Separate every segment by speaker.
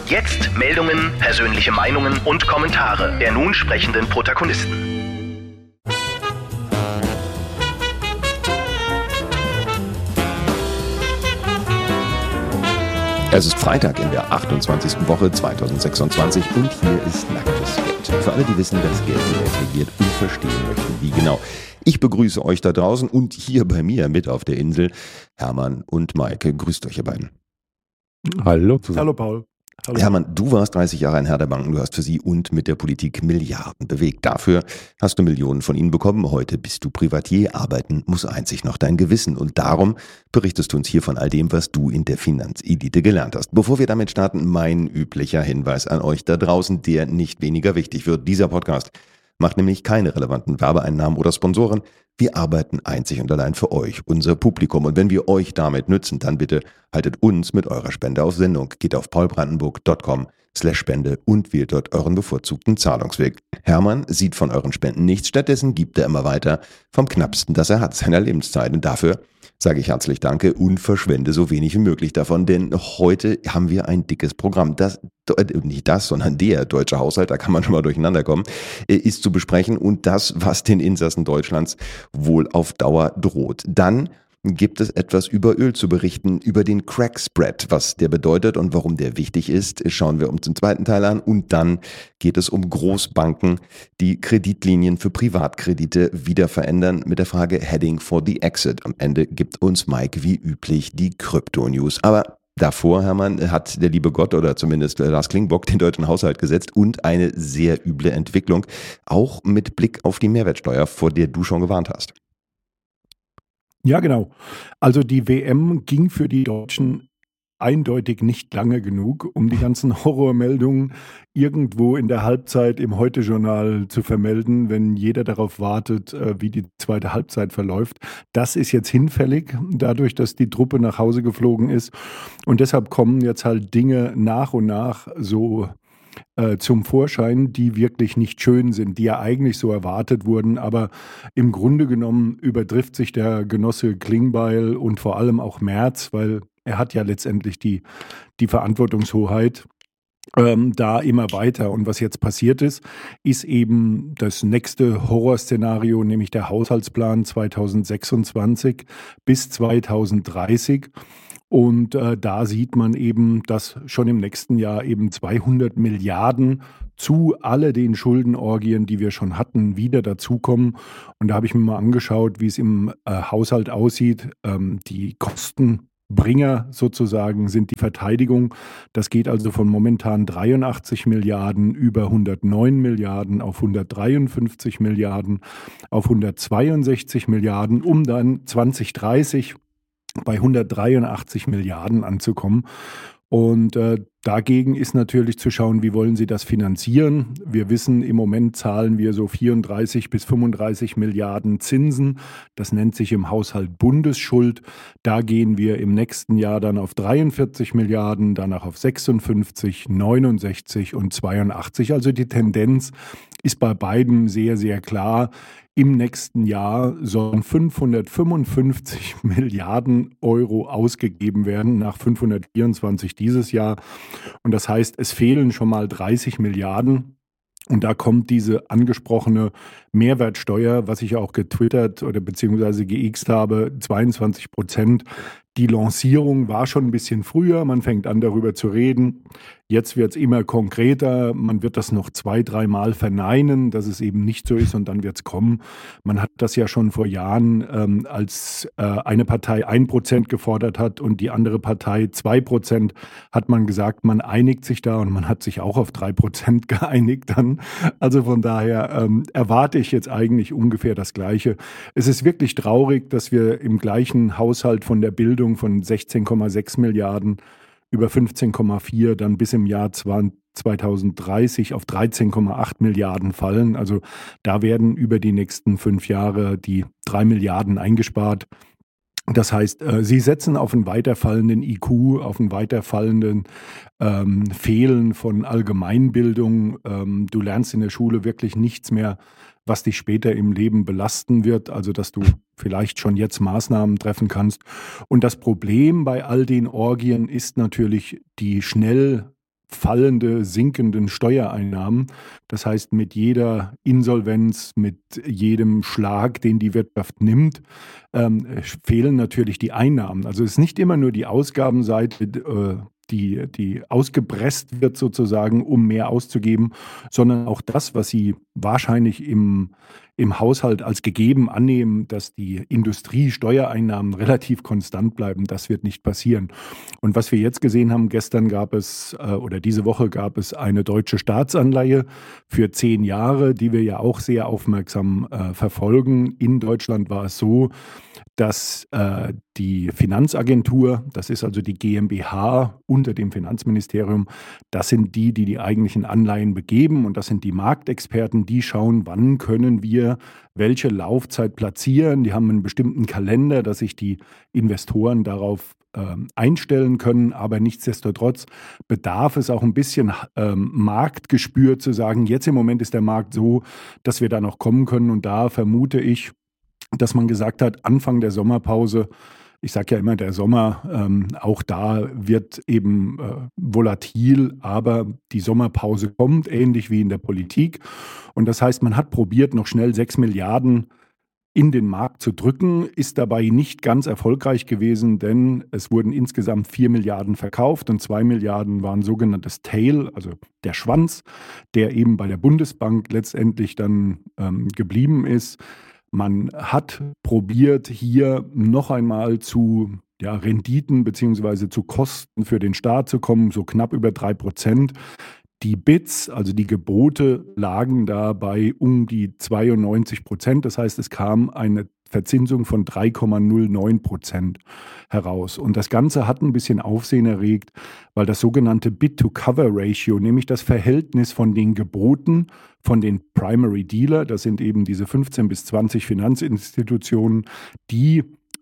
Speaker 1: Jetzt Meldungen, persönliche Meinungen und Kommentare der nun sprechenden Protagonisten.
Speaker 2: Es ist Freitag in der 28. Woche 2026 und hier ist Nacktes Geld. Für alle, die wissen, dass Geld regiert und verstehen möchten, wie genau. Ich begrüße euch da draußen und hier bei mir mit auf der Insel Hermann und Maike. Grüßt euch, ihr beiden.
Speaker 3: Hallo zusammen.
Speaker 4: Hallo Paul. Hallo.
Speaker 2: Hermann, du warst 30 Jahre ein Herr der Banken, du hast für sie und mit der Politik Milliarden bewegt. Dafür hast du Millionen von ihnen bekommen. Heute bist du Privatier, arbeiten muss einzig noch dein Gewissen. Und darum berichtest du uns hier von all dem, was du in der Finanzelite gelernt hast. Bevor wir damit starten, mein üblicher Hinweis an euch da draußen, der nicht weniger wichtig wird. Dieser Podcast macht nämlich keine relevanten Werbeeinnahmen oder Sponsoren. Wir arbeiten einzig und allein für euch, unser Publikum. Und wenn wir euch damit nützen, dann bitte haltet uns mit eurer Spende auf Sendung. Geht auf paulbrandenburg.com/Spende und wählt dort euren bevorzugten Zahlungsweg. Hermann sieht von euren Spenden nichts. Stattdessen gibt er immer weiter vom Knappsten, das er hat, seiner Lebenszeit. Und dafür sage ich herzlich Danke und verschwende so wenig wie möglich davon, denn heute haben wir ein dickes Programm. Nicht das, sondern der deutsche Haushalt, da kann man schon mal durcheinander kommen, ist zu besprechen und das, was den Insassen Deutschlands wohl auf Dauer droht. Dann gibt es etwas über Öl zu berichten, über den Crack Spread, was der bedeutet und warum der wichtig ist, schauen wir uns den zweiten Teil an und dann geht es um Großbanken, die Kreditlinien für Privatkredite wieder verändern mit der Frage Heading for the Exit. Am Ende gibt uns Mike wie üblich die Krypto-News. Aber davor, Hermann, hat der liebe Gott oder zumindest Lars Klingbock den deutschen Haushalt gesetzt und eine sehr üble Entwicklung, auch mit Blick auf die Mehrwertsteuer, vor der du schon gewarnt hast.
Speaker 4: Ja, genau. Also die WM ging für die Deutschen eindeutig nicht lange genug, um die ganzen Horrormeldungen irgendwo in der Halbzeit im Heute-Journal zu vermelden, wenn jeder darauf wartet, wie die zweite Halbzeit verläuft. Das ist jetzt hinfällig, dadurch, dass die Truppe nach Hause geflogen ist. Und deshalb kommen jetzt halt Dinge nach und nach so zum Vorschein, die wirklich nicht schön sind, die ja eigentlich so erwartet wurden. Aber im Grunde genommen übertrifft sich der Genosse Klingbeil und vor allem auch Merz, weil er hat ja letztendlich die Verantwortungshoheit da immer weiter. Und was jetzt passiert ist eben das nächste Horrorszenario, nämlich der Haushaltsplan 2026 bis 2030. Und da sieht man eben, dass schon im nächsten Jahr eben 200 Milliarden zu all den Schuldenorgien, die wir schon hatten, wieder dazukommen. Und da habe ich mir mal angeschaut, wie es im Haushalt aussieht. Die Kostenbringer sozusagen sind die Verteidigung. Das geht also von momentan 83 Milliarden über 109 Milliarden auf 153 Milliarden auf 162 Milliarden, um dann 2030 bei 183 Milliarden anzukommen. Und dagegen ist natürlich zu schauen, wie wollen Sie das finanzieren? Wir wissen, im Moment zahlen wir so 34 bis 35 Milliarden Zinsen. Das nennt sich im Haushalt Bundesschuld. Da gehen wir im nächsten Jahr dann auf 43 Milliarden, danach auf 56, 69 und 82. Also die Tendenz ist bei beiden sehr, sehr klar. Im nächsten Jahr sollen 555 Milliarden Euro ausgegeben werden, nach 524 dieses Jahr. Und das heißt, es fehlen schon mal 30 Milliarden. Und da kommt diese angesprochene Mehrwertsteuer, was ich auch getwittert oder beziehungsweise geixt habe, 22%. Die Lancierung war schon ein bisschen früher, man fängt an darüber zu reden. Jetzt wird es immer konkreter, man wird das noch 2-3 Mal verneinen, dass es eben nicht so ist und dann wird es kommen. Man hat das ja schon vor Jahren, als eine Partei 1% gefordert hat und die andere Partei 2%, hat man gesagt, man einigt sich da und man hat sich auch auf 3% geeinigt dann. Also von daher erwarte ich jetzt eigentlich ungefähr das Gleiche. Es ist wirklich traurig, dass wir im gleichen Haushalt von der Bildung von 16,6 Milliarden über 15,4 dann bis im Jahr 2030 auf 13,8 Milliarden fallen. Also da werden über die nächsten 5 Jahre die 3 Milliarden eingespart. Das heißt, sie setzen auf einen weiterfallenden IQ, auf einen weiterfallenden Fehlen von Allgemeinbildung. Du lernst in der Schule wirklich nichts mehr, was dich später im Leben belasten wird, also dass du vielleicht schon jetzt Maßnahmen treffen kannst. Und das Problem bei all den Orgien ist natürlich die schnell fallende, sinkenden Steuereinnahmen. Das heißt, mit jeder Insolvenz, mit jedem Schlag, den die Wirtschaft nimmt, fehlen natürlich die Einnahmen. Also es ist nicht immer nur die Ausgabenseite, die ausgepresst wird sozusagen, um mehr auszugeben, sondern auch das, was Sie wahrscheinlich im Haushalt als gegeben annehmen, dass die Industriesteuereinnahmen relativ konstant bleiben, das wird nicht passieren. Und was wir jetzt gesehen haben, gestern gab es oder diese Woche gab es eine deutsche Staatsanleihe für 10 Jahre, die wir ja auch sehr aufmerksam verfolgen. In Deutschland war es so, dass die Finanzagentur, das ist also die GmbH unter dem Finanzministerium, das sind die eigentlichen Anleihen begeben und das sind die Marktexperten, die schauen, wann können wir welche Laufzeit platzieren. Die haben einen bestimmten Kalender, dass sich die Investoren darauf einstellen können, aber nichtsdestotrotz bedarf es auch ein bisschen Marktgespür zu sagen, jetzt im Moment ist der Markt so, dass wir da noch kommen können und da vermute ich, dass man gesagt hat, Anfang der Sommerpause, ich sage ja immer, der Sommer, auch da wird eben volatil, aber die Sommerpause kommt, ähnlich wie in der Politik. Und das heißt, man hat probiert, noch schnell 6 Milliarden in den Markt zu drücken, ist dabei nicht ganz erfolgreich gewesen, denn es wurden insgesamt 4 Milliarden verkauft und 2 Milliarden waren sogenanntes Tail, also der Schwanz, der eben bei der Bundesbank letztendlich dann geblieben ist. Man hat probiert, hier noch einmal zu Renditen bzw. zu Kosten für den Staat zu kommen, so knapp über 3%. Die Bids, also die Gebote, lagen da bei um die 92%. Das heißt, es kam eine Verzinsung von 3,09% heraus. Und das Ganze hat ein bisschen Aufsehen erregt, weil das sogenannte Bid-to-Cover-Ratio, nämlich das Verhältnis von den Geboten von den Primary Dealer, das sind eben diese 15 bis 20 Finanzinstitutionen, die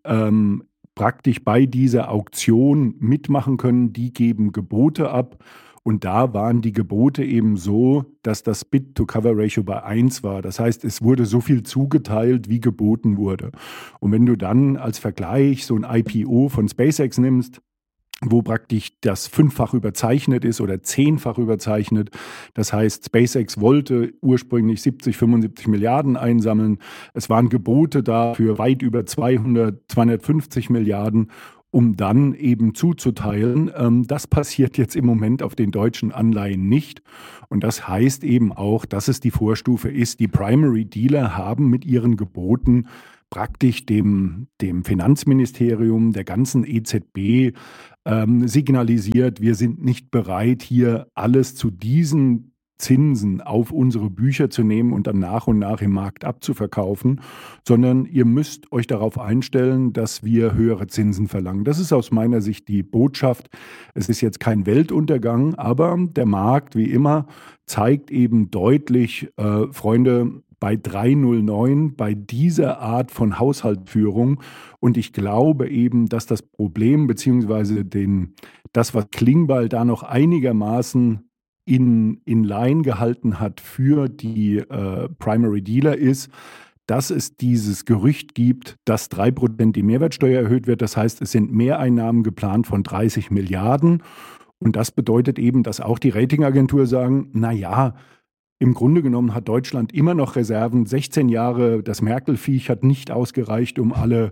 Speaker 4: praktisch bei dieser Auktion mitmachen können, die geben Gebote ab. Und da waren die Gebote eben so, dass das Bid-to-Cover-Ratio bei 1 war. Das heißt, es wurde so viel zugeteilt, wie geboten wurde. Und wenn du dann als Vergleich so ein IPO von SpaceX nimmst, wo praktisch das 5-fach überzeichnet ist oder 10-fach überzeichnet. Das heißt, SpaceX wollte ursprünglich 70, 75 Milliarden einsammeln. Es waren Gebote da für weit über 200, 250 Milliarden, um dann eben zuzuteilen. Das passiert jetzt im Moment auf den deutschen Anleihen nicht. Und das heißt eben auch, dass es die Vorstufe ist. Die Primary Dealer haben mit ihren Geboten praktisch dem Finanzministerium, der ganzen EZB signalisiert, wir sind nicht bereit, hier alles zu diesen Zinsen auf unsere Bücher zu nehmen und dann nach und nach im Markt abzuverkaufen, sondern ihr müsst euch darauf einstellen, dass wir höhere Zinsen verlangen. Das ist aus meiner Sicht die Botschaft. Es ist jetzt kein Weltuntergang, aber der Markt, wie immer, zeigt eben deutlich, Freunde, bei 309, bei dieser Art von Haushaltsführung. Und ich glaube eben, dass das Problem beziehungsweise das, was Klingbeil da noch einigermaßen in Line gehalten hat für die Primary Dealer ist, dass es dieses Gerücht gibt, dass 3% die Mehrwertsteuer erhöht wird. Das heißt, es sind Mehreinnahmen geplant von 30 Milliarden. Und das bedeutet eben, dass auch die Ratingagentur sagen, naja, im Grunde genommen hat Deutschland immer noch Reserven. 16 Jahre, das Merkel-Viech hat nicht ausgereicht, um alle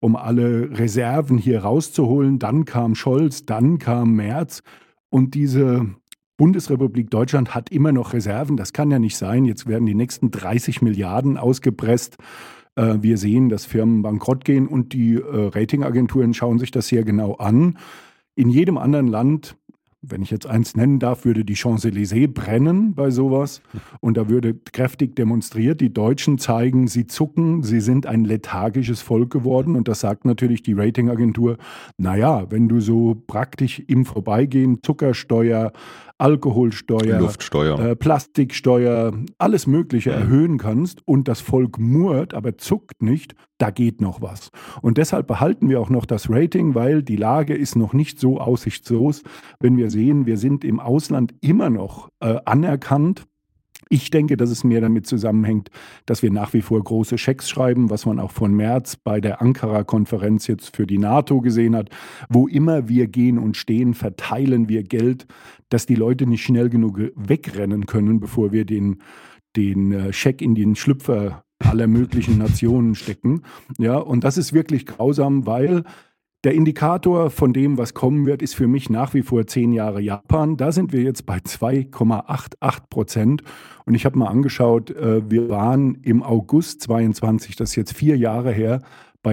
Speaker 4: Reserven hier rauszuholen. Dann kam Scholz, dann kam Merz und diese Bundesrepublik Deutschland hat immer noch Reserven. Das kann ja nicht sein. Jetzt werden die nächsten 30 Milliarden ausgepresst. Wir sehen, dass Firmen bankrott gehen und die Ratingagenturen schauen sich das sehr genau an. In jedem anderen Land, wenn ich jetzt eins nennen darf, würde die Champs-Élysées brennen bei sowas. Und da würde kräftig demonstriert. Die Deutschen zeigen, sie zucken, sie sind ein lethargisches Volk geworden. Und das sagt natürlich die Ratingagentur, naja, wenn du so praktisch im Vorbeigehen Zuckersteuer, Alkoholsteuer,
Speaker 2: Luftsteuer,
Speaker 4: Plastiksteuer, alles Mögliche erhöhen kannst und das Volk murrt, aber zuckt nicht, da geht noch was. Und deshalb behalten wir auch noch das Rating, weil die Lage ist noch nicht so aussichtslos. Wenn wir sehen, wir sind im Ausland immer noch anerkannt. Ich denke, dass es mehr damit zusammenhängt, dass wir nach wie vor große Schecks schreiben, was man auch von März bei der Ankara-Konferenz jetzt für die NATO gesehen hat. Wo immer wir gehen und stehen, verteilen wir Geld, dass die Leute nicht schnell genug wegrennen können, bevor wir den Scheck in den Schlüpfer aller möglichen Nationen stecken. Ja, und das ist wirklich grausam, weil der Indikator von dem, was kommen wird, ist für mich nach wie vor 10 Jahre Japan. Da sind wir jetzt bei 2,88%. Und ich habe mal angeschaut, wir waren im August 22, das ist jetzt 4 Jahre her, bei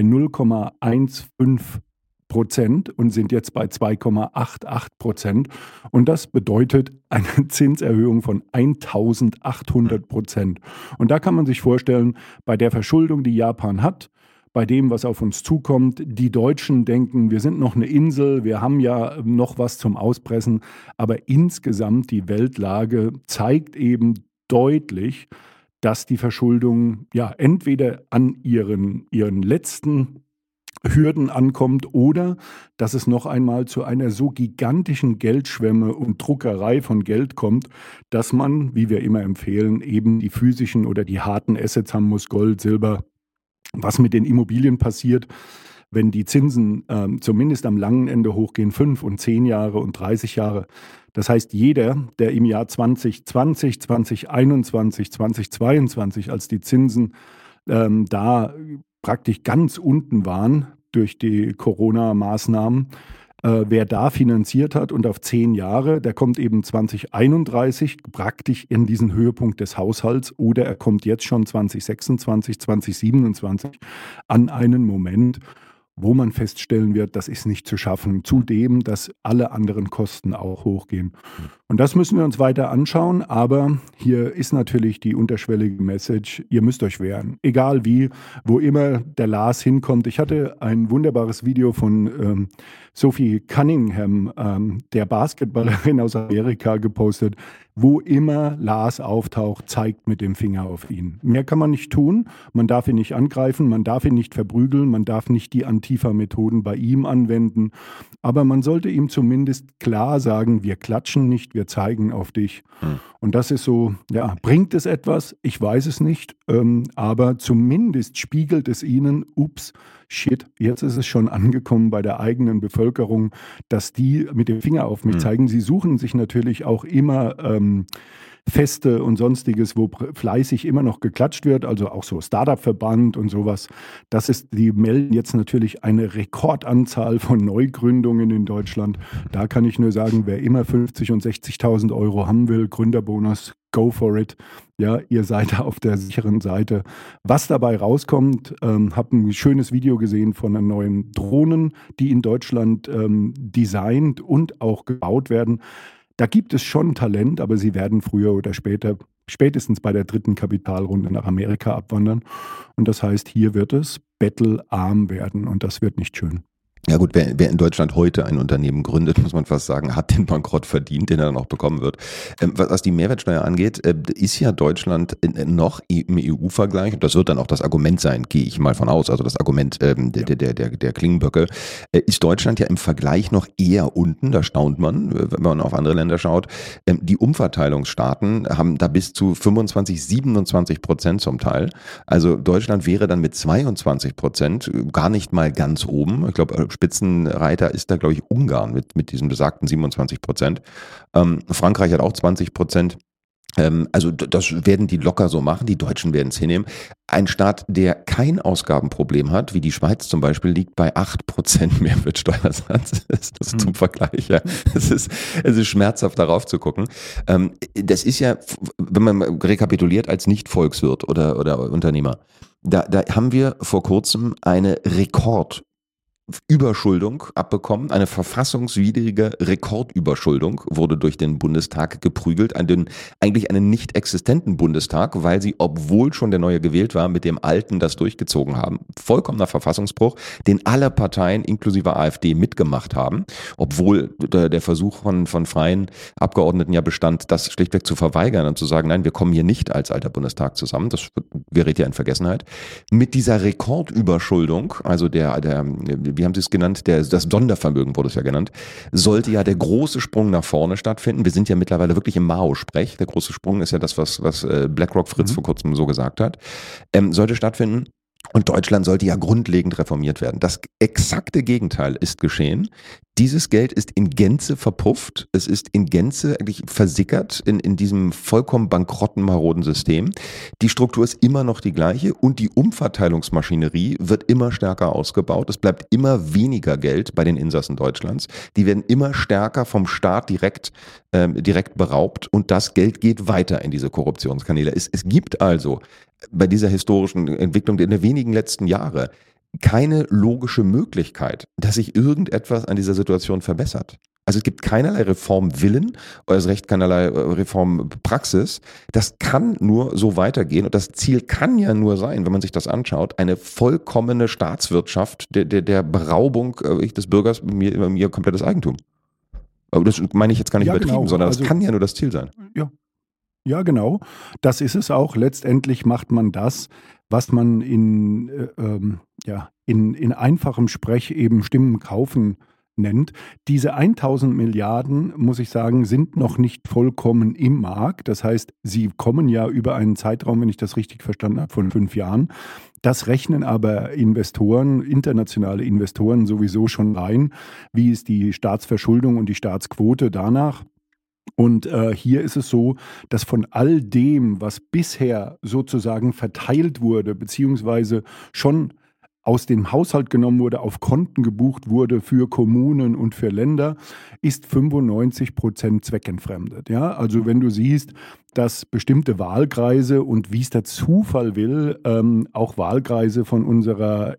Speaker 4: 0,15% und sind jetzt bei 2,88%. Und das bedeutet eine Zinserhöhung von 1800%. Und da kann man sich vorstellen, bei der Verschuldung, die Japan hat, bei dem, was auf uns zukommt. Die Deutschen denken, wir sind noch eine Insel, wir haben ja noch was zum Auspressen. Aber insgesamt die Weltlage zeigt eben deutlich, dass die Verschuldung ja entweder an ihren letzten Hürden ankommt oder dass es noch einmal zu einer so gigantischen Geldschwemme und Druckerei von Geld kommt, dass man, wie wir immer empfehlen, eben die physischen oder die harten Assets haben muss, Gold, Silber. Was mit den Immobilien passiert, wenn die Zinsen zumindest am langen Ende hochgehen, 5 und 10 Jahre und 30 Jahre. Das heißt, jeder, der im Jahr 2020, 2021, 2022, als die Zinsen da praktisch ganz unten waren durch die Corona-Maßnahmen, wer da finanziert hat und auf 10 Jahre, der kommt eben 2031 praktisch in diesen Höhepunkt des Haushalts oder er kommt jetzt schon 2026, 2027 an einen Moment, wo man feststellen wird, das ist nicht zu schaffen. Zudem, dass alle anderen Kosten auch hochgehen. Und das müssen wir uns weiter anschauen, aber hier ist natürlich die unterschwellige Message, ihr müsst euch wehren. Egal wie, wo immer der Lars hinkommt. Ich hatte ein wunderbares Video von Sophie Cunningham, der Basketballerin aus Amerika, gepostet. Wo immer Lars auftaucht, zeigt mit dem Finger auf ihn. Mehr kann man nicht tun. Man darf ihn nicht angreifen, man darf ihn nicht verprügeln, man darf nicht die Antifa-Methoden bei ihm anwenden. Aber man sollte ihm zumindest klar sagen, wir klatschen nicht, wir zeigen auf dich. Und das ist so, ja, bringt es etwas? Ich weiß es nicht. Aber zumindest spiegelt es ihnen, ups, shit, jetzt ist es schon angekommen bei der eigenen Bevölkerung, dass die mit dem Finger auf mich zeigen. Sie suchen sich natürlich auch immer Feste und Sonstiges, wo fleißig immer noch geklatscht wird, also auch so Startup-Verband und sowas. Die melden jetzt natürlich eine Rekordanzahl von Neugründungen in Deutschland. Da kann ich nur sagen, wer immer 50.000 und 60.000 Euro haben will, Gründerbonus, go for it. Ja, ihr seid auf der sicheren Seite. Was dabei rauskommt, habe ein schönes Video gesehen von einer neuen Drohnen, die in Deutschland designt und auch gebaut werden. Da gibt es schon Talent, aber sie werden früher oder später, spätestens bei der 3. Kapitalrunde nach Amerika abwandern. Und das heißt, hier wird es bettelarm werden und das wird nicht schön.
Speaker 2: Ja gut, wer in Deutschland heute ein Unternehmen gründet, muss man fast sagen, hat den Bankrott verdient, den er dann auch bekommen wird. Was die Mehrwertsteuer angeht, ist ja Deutschland noch im EU-Vergleich, und das wird dann auch das Argument sein, gehe ich mal von aus, also das Argument der Klingenböcke, ist Deutschland ja im Vergleich noch eher unten, da staunt man, wenn man auf andere Länder schaut. Die Umverteilungsstaaten haben da bis zu 25-27% zum Teil. Also Deutschland wäre dann mit 22% gar nicht mal ganz oben. Ich glaube, Spitzenreiter ist da, glaube ich, Ungarn mit diesen besagten 27%. Frankreich hat auch 20%. Also das werden die locker so machen, die Deutschen werden es hinnehmen. Ein Staat, der kein Ausgabenproblem hat, wie die Schweiz zum Beispiel, liegt bei 8% Mehrwertsteuersatz. Das ist zum Vergleich, ja. Es ist schmerzhaft darauf zu gucken. Das ist ja, wenn man rekapituliert als Nicht-Volkswirt oder Unternehmer, da haben wir vor kurzem eine Überschuldung abbekommen. Eine verfassungswidrige Rekordüberschuldung wurde durch den Bundestag geprügelt. Eigentlich einen nicht existenten Bundestag, weil sie, obwohl schon der neue gewählt war, mit dem alten das durchgezogen haben. Vollkommener Verfassungsbruch, den alle Parteien inklusive AfD mitgemacht haben, obwohl der Versuch von freien Abgeordneten ja bestand, das schlichtweg zu verweigern und zu sagen, nein, wir kommen hier nicht als alter Bundestag zusammen. Das gerät ja in Vergessenheit. Mit dieser Rekordüberschuldung, also wie haben Sie es genannt, das Sondervermögen wurde es ja genannt, sollte ja der große Sprung nach vorne stattfinden. Wir sind ja mittlerweile wirklich im Mao-Sprech. Der große Sprung ist ja das, was BlackRock Fritz vor kurzem so gesagt hat. Sollte stattfinden. Und Deutschland sollte ja grundlegend reformiert werden. Das exakte Gegenteil ist geschehen. Dieses Geld ist in Gänze verpufft. Es ist in Gänze eigentlich versickert in diesem vollkommen bankrotten, maroden System. Die Struktur ist immer noch die gleiche und die Umverteilungsmaschinerie wird immer stärker ausgebaut. Es bleibt immer weniger Geld bei den Insassen Deutschlands. Die werden immer stärker vom Staat direkt beraubt und das Geld geht weiter in diese Korruptionskanäle. Es gibt also bei dieser historischen Entwicklung in den wenigen letzten Jahre keine logische Möglichkeit, dass sich irgendetwas an dieser Situation verbessert. Also es gibt keinerlei Reformwillen oder erst recht keinerlei Reformpraxis. Das kann nur so weitergehen und das Ziel kann ja nur sein, wenn man sich das anschaut, eine vollkommene Staatswirtschaft der Beraubung des Bürgers über ihr komplettes Eigentum. Aber das meine ich jetzt gar nicht übertrieben, genau, sondern das kann ja nur das Ziel sein.
Speaker 4: Ja, genau. Das ist es auch. Letztendlich macht man das, was man in einfachem Sprech eben Stimmen kaufen nennt. Diese 1000 Milliarden, muss ich sagen, sind noch nicht vollkommen im Markt. Das heißt, sie kommen ja über einen Zeitraum, wenn ich das richtig verstanden habe, von 5 Jahren. Das rechnen aber Investoren, internationale Investoren sowieso schon rein. Wie ist die Staatsverschuldung und die Staatsquote danach? Und hier ist es so, dass von all dem, was bisher sozusagen verteilt wurde, beziehungsweise schon aus dem Haushalt genommen wurde, auf Konten gebucht wurde für Kommunen und für Länder, ist 95% zweckentfremdet. Ja? Also wenn du siehst, dass bestimmte Wahlkreise und wie es der Zufall will, auch Wahlkreise von unserer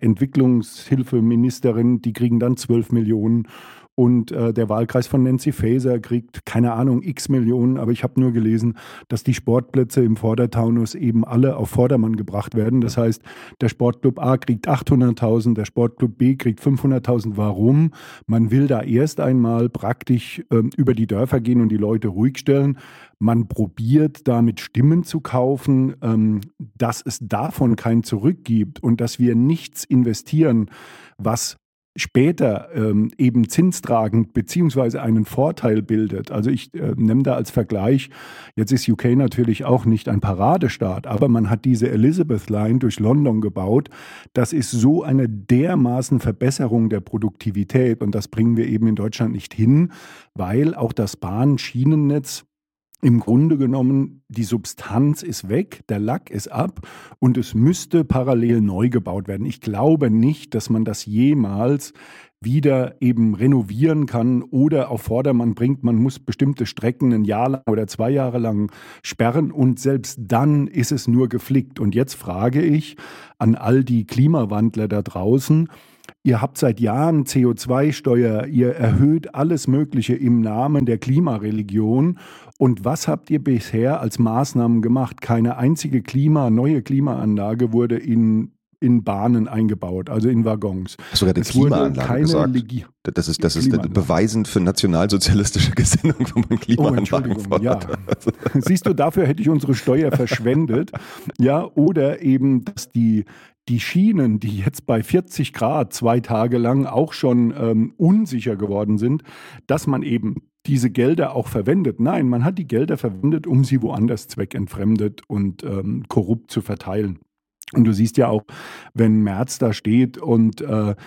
Speaker 4: Entwicklungshilfeministerin, die kriegen dann 12 Millionen. Und der Wahlkreis von Nancy Faeser kriegt, keine Ahnung, x Millionen, aber ich habe nur gelesen, dass die Sportplätze im Vordertaunus eben alle auf Vordermann gebracht werden. Das heißt, der Sportclub A kriegt 800.000, der Sportclub B kriegt 500.000. Warum? Man will da erst einmal praktisch über die Dörfer gehen und die Leute ruhig stellen. Man probiert damit Stimmen zu kaufen, dass es davon kein Zurück gibt und dass wir nichts investieren, was später eben zinstragend beziehungsweise einen Vorteil bildet. Also ich nehme da als Vergleich, jetzt ist UK natürlich auch nicht ein Paradestaat, aber man hat diese Elizabeth Line durch London gebaut. Das ist so eine dermaßen Verbesserung der Produktivität und das bringen wir eben in Deutschland nicht hin, weil auch das Bahnschienennetz im Grunde genommen, die Substanz ist weg, der Lack ist ab und es müsste parallel neu gebaut werden. Ich glaube nicht, dass man das jemals wieder eben renovieren kann oder auf Vordermann bringt. Man muss bestimmte Strecken ein Jahr lang oder 2 Jahre lang sperren und selbst dann ist es nur geflickt. Und jetzt frage ich an all die Klimawandler da draußen, ihr habt seit Jahren CO2-Steuer, ihr erhöht alles Mögliche im Namen der Klimareligion. Und was habt ihr bisher als Maßnahmen gemacht? Keine einzige neue Klimaanlage wurde in Bahnen eingebaut, also in Waggons.
Speaker 2: Hast du gerade Klimaanlage gesagt? Das ist beweisend für nationalsozialistische Gesinnung, wenn man Klimaanlagen fordert.
Speaker 4: Ja. Siehst du, dafür hätte ich unsere Steuer verschwendet. Ja, oder eben, dass die Schienen, die jetzt bei 40 Grad 2 Tage lang auch schon unsicher geworden sind, dass man eben diese Gelder auch verwendet. Nein, man hat die Gelder verwendet, um sie woanders zweckentfremdet und korrupt zu verteilen. Und du siehst ja auch, wenn Merz da steht und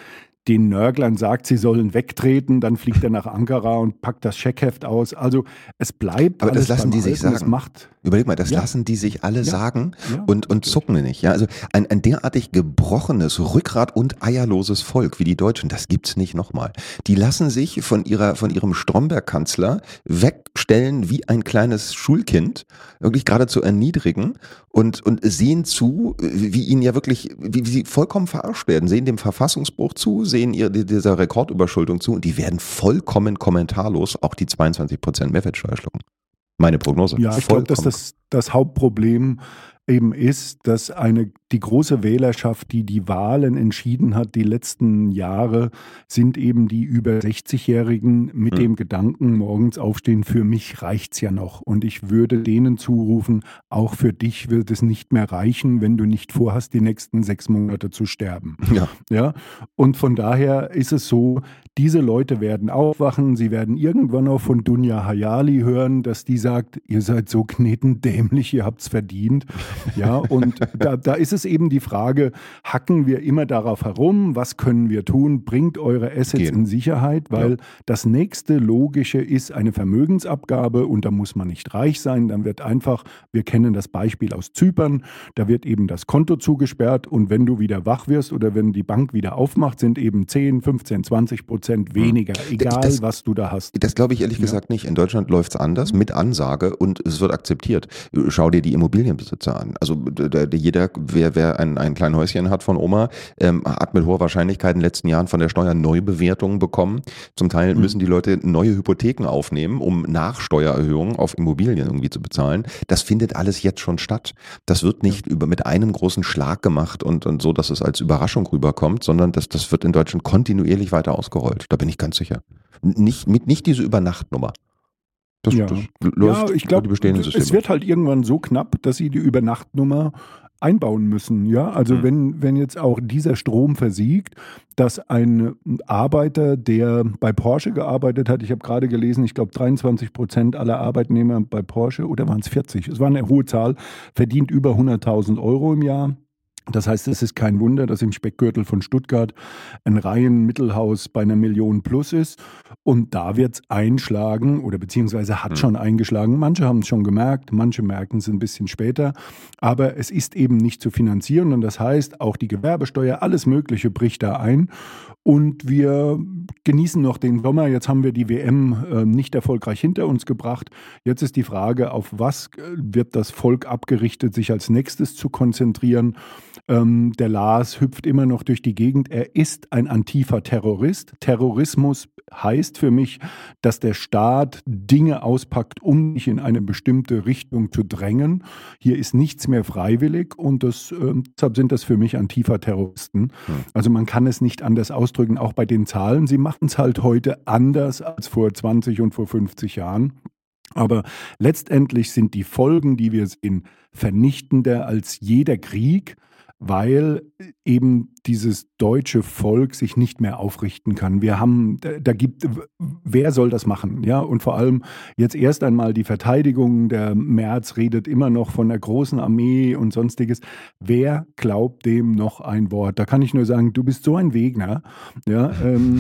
Speaker 4: den Nörglern sagt, sie sollen wegtreten, dann fliegt er nach Ankara und packt das Scheckheft aus. Also es bleibt
Speaker 2: aber
Speaker 4: alles
Speaker 2: das lassen die sich sagen. Überleg mal, das
Speaker 4: Ja.
Speaker 2: lassen die sich alle sagen
Speaker 4: Ja,
Speaker 2: und zucken nicht. Ja, also ein derartig gebrochenes, Rückgrat und eierloses Volk wie die Deutschen, das gibt's nicht nochmal. Die lassen sich von ihrem Stromberg-Kanzler wegstellen wie ein kleines Schulkind, wirklich geradezu erniedrigen und sehen zu, wie ihnen ja wirklich, wie sie vollkommen verarscht werden, sehen dem Verfassungsbruch zu, sehen dieser Rekordüberschuldung zu und die werden vollkommen kommentarlos auch die 22% Mehrwertsteuer schlucken. Meine Prognose.
Speaker 4: Ja, ich glaube, dass das Hauptproblem eben ist, dass die große Wählerschaft, die die Wahlen entschieden hat, die letzten Jahre, sind eben die über 60-Jährigen mit dem Gedanken, morgens aufstehen, für mich reicht's ja noch. Und ich würde denen zurufen, auch für dich wird es nicht mehr reichen, wenn du nicht vorhast, die nächsten 6 Monate zu sterben. Ja? Und von daher ist es so, diese Leute werden aufwachen, sie werden irgendwann auch von Dunja Hayali hören, dass die sagt, ihr seid so knetendämlich, ihr habt's verdient. Ja, und da ist es eben die Frage, hacken wir immer darauf herum, was können wir tun, bringt eure Assets in Sicherheit, weil das nächste Logische ist eine Vermögensabgabe und da muss man nicht reich sein, dann wird einfach, wir kennen das Beispiel aus Zypern, da wird eben das Konto zugesperrt und wenn du wieder wach wirst oder wenn die Bank wieder aufmacht, sind eben 10, 15, 20% weniger, egal was du da hast.
Speaker 2: Das glaube ich ehrlich gesagt nicht. In Deutschland läuft es anders, mit Ansage und es wird akzeptiert. Schau dir die Immobilienbesitzer an. Also jeder, wer ein kleines Häuschen hat von Oma, hat mit hoher Wahrscheinlichkeit in den letzten Jahren von der Steuer Neubewertungen bekommen. Zum Teil müssen die Leute neue Hypotheken aufnehmen, um Nachsteuererhöhungen auf Immobilien irgendwie zu bezahlen. Das findet alles jetzt schon statt. Das wird nicht mit einem großen Schlag gemacht und so, dass es als Überraschung rüberkommt, sondern das wird in Deutschland kontinuierlich weiter ausgerollt. Da bin ich ganz sicher. Nicht diese Übernachtnummer. Das läuft
Speaker 4: ich glaube, es wird halt irgendwann so knapp, dass sie die Übernachtnummer einbauen müssen. Ja, also wenn jetzt auch dieser Strom versiegt, dass ein Arbeiter, der bei Porsche gearbeitet hat, ich habe gerade gelesen, ich glaube 23% aller Arbeitnehmer bei Porsche, oder waren es 40? Es war eine hohe Zahl, verdient über 100.000 Euro im Jahr. Das heißt, es ist kein Wunder, dass im Speckgürtel von Stuttgart ein Reihenmittelhaus bei 1 Million plus ist. Und da wird es einschlagen oder beziehungsweise hat schon eingeschlagen. Manche haben es schon gemerkt, manche merken es ein bisschen später. Aber es ist eben nicht zu finanzieren. Und das heißt, auch die Gewerbesteuer, alles Mögliche bricht da ein. Und wir genießen noch den Sommer. Jetzt haben wir die WM nicht erfolgreich hinter uns gebracht. Jetzt ist die Frage, auf was wird das Volk abgerichtet, sich als nächstes zu konzentrieren. Der Lars hüpft immer noch durch die Gegend. Er ist ein Antifa-Terrorist. Terrorismus heißt für mich, dass der Staat Dinge auspackt, um dich in eine bestimmte Richtung zu drängen. Hier ist nichts mehr freiwillig und deshalb sind das für mich Antifa-Terroristen. Also man kann es nicht anders ausdrücken, auch bei den Zahlen. Sie machen es halt heute anders als vor 20 und vor 50 Jahren. Aber letztendlich sind die Folgen, die wir sehen, vernichtender als jeder Krieg, weil eben dieses deutsche Volk sich nicht mehr aufrichten kann. Wer soll das machen? Ja, und vor allem jetzt erst einmal die Verteidigung. Der Merz redet immer noch von der großen Armee und sonstiges. Wer glaubt dem noch ein Wort? Da kann ich nur sagen, du bist so ein Wegner. Ja,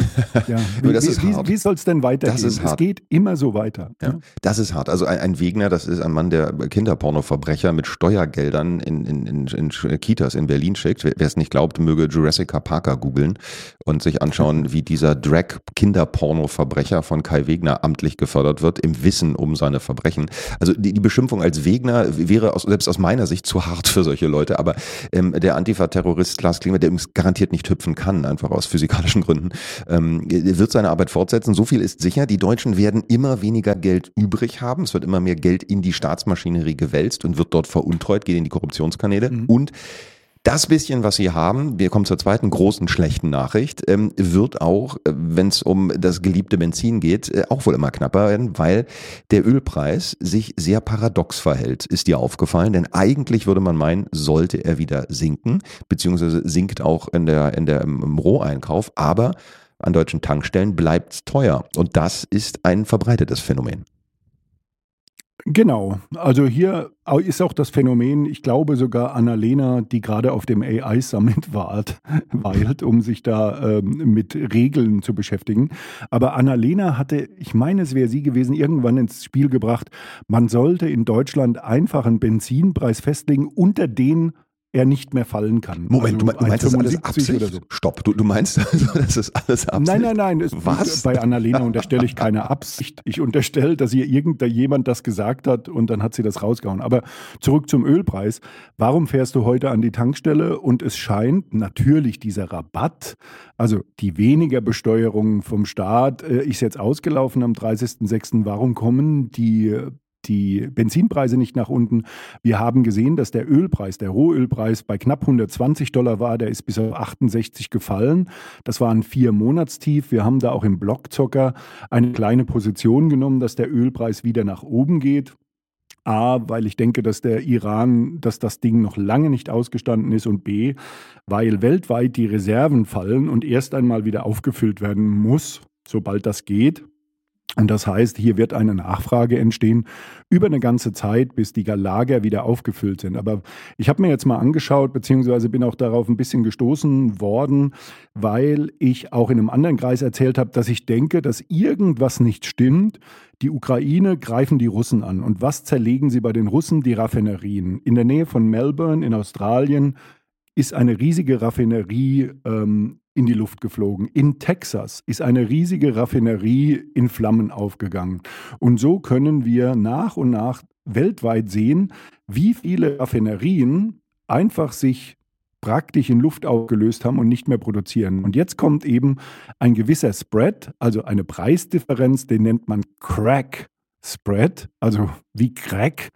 Speaker 4: wie soll es denn weitergehen? Es geht immer so weiter.
Speaker 2: Ja. Das ist hart. Also ein Wegner, das ist ein Mann, der Kinderpornoverbrecher mit Steuergeldern in Kitas in Berlin schickt. Wer es nicht glaubt, möge Jurassic Parker googeln und sich anschauen, wie dieser Drag-Kinderporno-Verbrecher von Kai Wegner amtlich gefördert wird, im Wissen um seine Verbrechen. Also die Beschimpfung als Wegner wäre selbst aus meiner Sicht zu hart für solche Leute, aber der Antifa-Terrorist Lars Klingbeil, der übrigens garantiert nicht hüpfen kann, einfach aus physikalischen Gründen, wird seine Arbeit fortsetzen. So viel ist sicher, die Deutschen werden immer weniger Geld übrig haben, es wird immer mehr Geld in die Staatsmaschinerie gewälzt und wird dort veruntreut, geht in die Korruptionskanäle und das bisschen, was sie haben, wir kommen zur zweiten großen schlechten Nachricht, wird auch, wenn es um das geliebte Benzin geht, auch wohl immer knapper werden, weil der Ölpreis sich sehr paradox verhält. Ist dir aufgefallen? Denn eigentlich würde man meinen, sollte er wieder sinken, beziehungsweise sinkt auch im Roheinkauf, aber an deutschen Tankstellen bleibt es teuer. Und das ist ein verbreitetes Phänomen.
Speaker 4: Genau, also hier ist auch das Phänomen, ich glaube sogar Annalena, die gerade auf dem AI-Summit weilt, um sich da mit Regeln zu beschäftigen. Aber Annalena hatte, ich meine es wäre sie gewesen, irgendwann ins Spiel gebracht, man sollte in Deutschland einfach einen Benzinpreis festlegen, unter den er nicht mehr fallen kann.
Speaker 2: Moment, also du meinst das alles Absicht? So. Stopp, du meinst also, das ist alles Absicht?
Speaker 4: Nein. Was? Bei Annalena unterstelle ich keine Absicht. Ich unterstelle, dass ihr jemand das gesagt hat und dann hat sie das rausgehauen. Aber zurück zum Ölpreis. Warum fährst du heute an die Tankstelle und es scheint natürlich dieser Rabatt, also die weniger Besteuerung vom Staat, ist jetzt ausgelaufen am 30.06. Warum kommen die die Benzinpreise nicht nach unten. Wir haben gesehen, dass der Ölpreis, der Rohölpreis bei knapp $120 war. Der ist bis auf 68 gefallen. Das war ein 4-Monatstief. Wir haben da auch im Blockzocker eine kleine Position genommen, dass der Ölpreis wieder nach oben geht. A, weil ich denke, dass der Iran, dass das Ding noch lange nicht ausgestanden ist, und B, weil weltweit die Reserven fallen und erst einmal wieder aufgefüllt werden muss, sobald das geht. Und das heißt, hier wird eine Nachfrage entstehen über eine ganze Zeit, bis die Lager wieder aufgefüllt sind. Aber ich habe mir jetzt mal angeschaut, beziehungsweise bin auch darauf ein bisschen gestoßen worden, weil ich auch in einem anderen Kreis erzählt habe, dass ich denke, dass irgendwas nicht stimmt. Die Ukraine greifen die Russen an. Und was zerlegen sie bei den Russen? Die Raffinerien. In der Nähe von Melbourne in Australien ist eine riesige Raffinerie in die Luft geflogen. In Texas ist eine riesige Raffinerie in Flammen aufgegangen. Und so können wir nach und nach weltweit sehen, wie viele Raffinerien einfach sich praktisch in Luft aufgelöst haben und nicht mehr produzieren. Und jetzt kommt eben ein gewisser Spread, also eine Preisdifferenz, den nennt man Crack Spread, also wie Crack.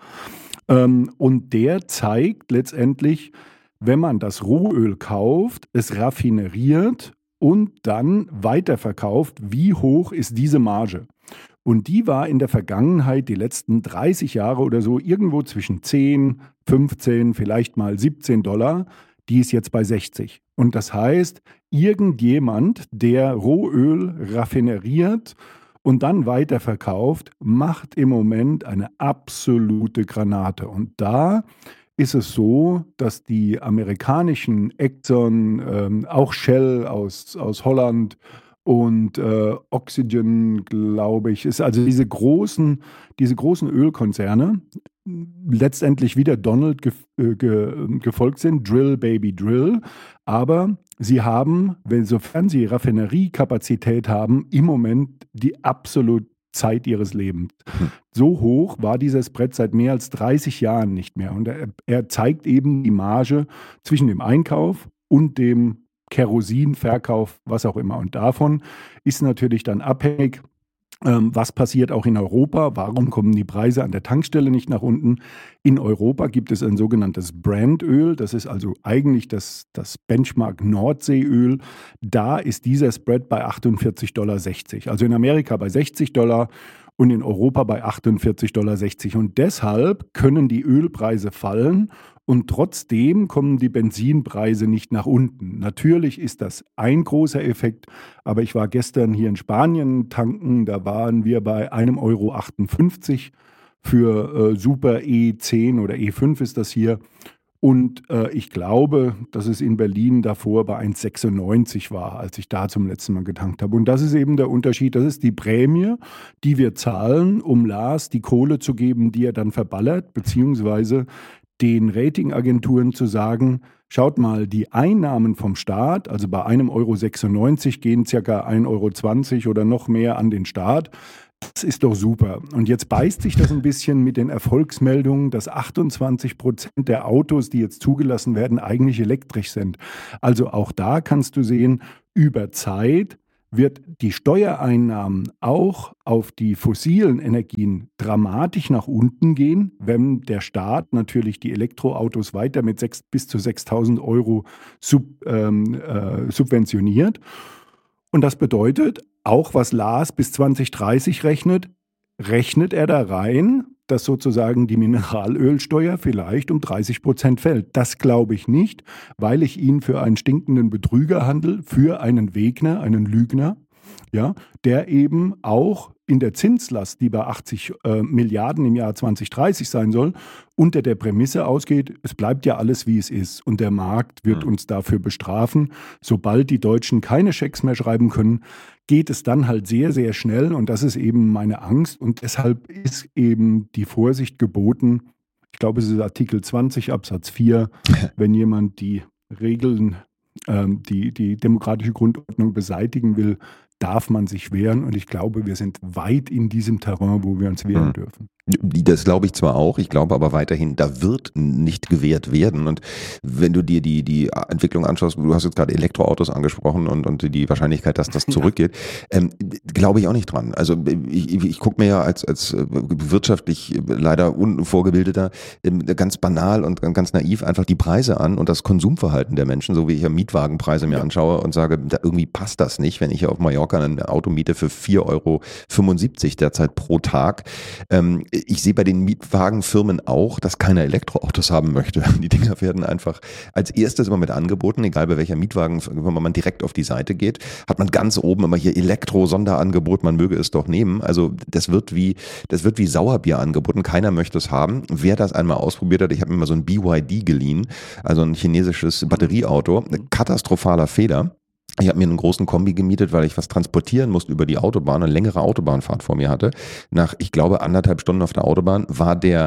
Speaker 4: Und der zeigt letztendlich, wenn man das Rohöl kauft, es raffineriert und dann weiterverkauft, wie hoch ist diese Marge? Und die war in der Vergangenheit, die letzten 30 Jahre oder so, irgendwo zwischen 10, 15, vielleicht mal $17. Die ist jetzt bei 60. Und das heißt, irgendjemand, der Rohöl raffineriert und dann weiterverkauft, macht im Moment eine absolute Granate. Und da ist es so, dass die amerikanischen Exxon, auch Shell aus Holland und Oxygen, glaube ich, ist also diese großen Ölkonzerne letztendlich wieder Donald gefolgt sind, Drill Baby Drill, aber sie haben, sofern sie Raffineriekapazität haben, im Moment die absolut Zeit ihres Lebens. So hoch war dieser Spread seit mehr als 30 Jahren nicht mehr. Und er zeigt eben die Marge zwischen dem Einkauf und dem Kerosinverkauf, was auch immer. Und davon ist natürlich dann abhängig, was passiert auch in Europa. Warum kommen die Preise an der Tankstelle nicht nach unten? In Europa gibt es ein sogenanntes Brandöl. Das ist also eigentlich das Benchmark Nordseeöl. Da ist dieser Spread bei $48,60. Also in Amerika bei $60 und in Europa bei $48,60. Und deshalb können die Ölpreise fallen und trotzdem kommen die Benzinpreise nicht nach unten. Natürlich ist das ein großer Effekt, aber ich war gestern hier in Spanien tanken, da waren wir bei €1,58 für Super E10 oder E5 ist das hier. Und ich glaube, dass es in Berlin davor bei 1,96 war, als ich da zum letzten Mal getankt habe. Und das ist eben der Unterschied. Das ist die Prämie, die wir zahlen, um Lars die Kohle zu geben, die er dann verballert, beziehungsweise den Ratingagenturen zu sagen, schaut mal, die Einnahmen vom Staat, also bei einem €1,96 gehen ca. €1,20 oder noch mehr an den Staat. Das ist doch super. Und jetzt beißt sich das ein bisschen mit den Erfolgsmeldungen, dass 28% der Autos, die jetzt zugelassen werden, eigentlich elektrisch sind. Also auch da kannst du sehen, über Zeit wird die Steuereinnahmen auch auf die fossilen Energien dramatisch nach unten gehen, wenn der Staat natürlich die Elektroautos weiter mit bis zu 6.000 € subventioniert. Und das bedeutet, auch was Lars bis 2030 rechnet er da rein, dass sozusagen die Mineralölsteuer vielleicht um 30% fällt. Das glaube ich nicht, weil ich ihn für einen stinkenden Betrüger handle, für einen Wegner, einen Lügner, ja, der eben auch in der Zinslast, die bei 80 Milliarden im Jahr 2030 sein soll, unter der Prämisse ausgeht, es bleibt ja alles, wie es ist. Und der Markt wird uns dafür bestrafen. Sobald die Deutschen keine Schecks mehr schreiben können, geht es dann halt sehr, sehr schnell. Und das ist eben meine Angst. Und deshalb ist eben die Vorsicht geboten. Ich glaube, es ist Artikel 20 Absatz 4, wenn jemand die Regeln, die demokratische Grundordnung beseitigen will, darf man sich wehren. Und ich glaube, wir sind weit in diesem Terrain, wo wir uns wehren dürfen.
Speaker 2: Das glaube ich zwar auch, ich glaube aber weiterhin, da wird nicht gewährt werden. Und wenn du dir die Entwicklung anschaust, du hast jetzt gerade Elektroautos angesprochen und die Wahrscheinlichkeit, dass das zurückgeht, glaube ich auch nicht dran. Also ich gucke mir ja als wirtschaftlich leider unvorgebildeter ganz banal und ganz naiv einfach die Preise an und das Konsumverhalten der Menschen, so wie ich ja Mietwagenpreise mir anschaue und sage, da irgendwie passt das nicht, wenn ich hier auf Mallorca ein Auto miete für 4,75 € derzeit pro Tag. Ich sehe bei den Mietwagenfirmen auch, dass keiner Elektroautos haben möchte. Die Dinger werden einfach als erstes immer mit angeboten, egal bei welcher Mietwagenfirma man direkt auf die Seite geht, hat man ganz oben immer hier Elektro-Sonderangebot, man möge es doch nehmen. Also das wird wie Sauerbier angeboten, keiner möchte es haben. Wer das einmal ausprobiert hat, ich habe mir mal so ein BYD geliehen, also ein chinesisches Batterieauto, katastrophaler Fehler. Ich habe mir einen großen Kombi gemietet, weil ich was transportieren musste über die Autobahn, eine längere Autobahnfahrt vor mir hatte. Nach, ich glaube, 1,5 Stunden auf der Autobahn war der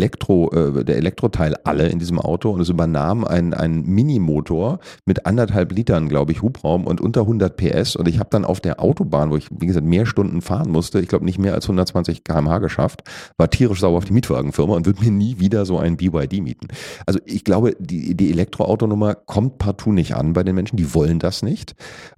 Speaker 2: Elektroteil alle in diesem Auto und es übernahm ein Minimotor mit 1,5 Litern, glaube ich, Hubraum und unter 100 PS und ich habe dann auf der Autobahn, wo ich, wie gesagt, mehr Stunden fahren musste, ich glaube nicht mehr als 120 km/h geschafft, war tierisch sauer auf die Mietwagenfirma und würde mir nie wieder so ein BYD mieten. Also ich glaube, die Elektroautonummer kommt partout nicht an bei den Menschen, die wollen das nicht.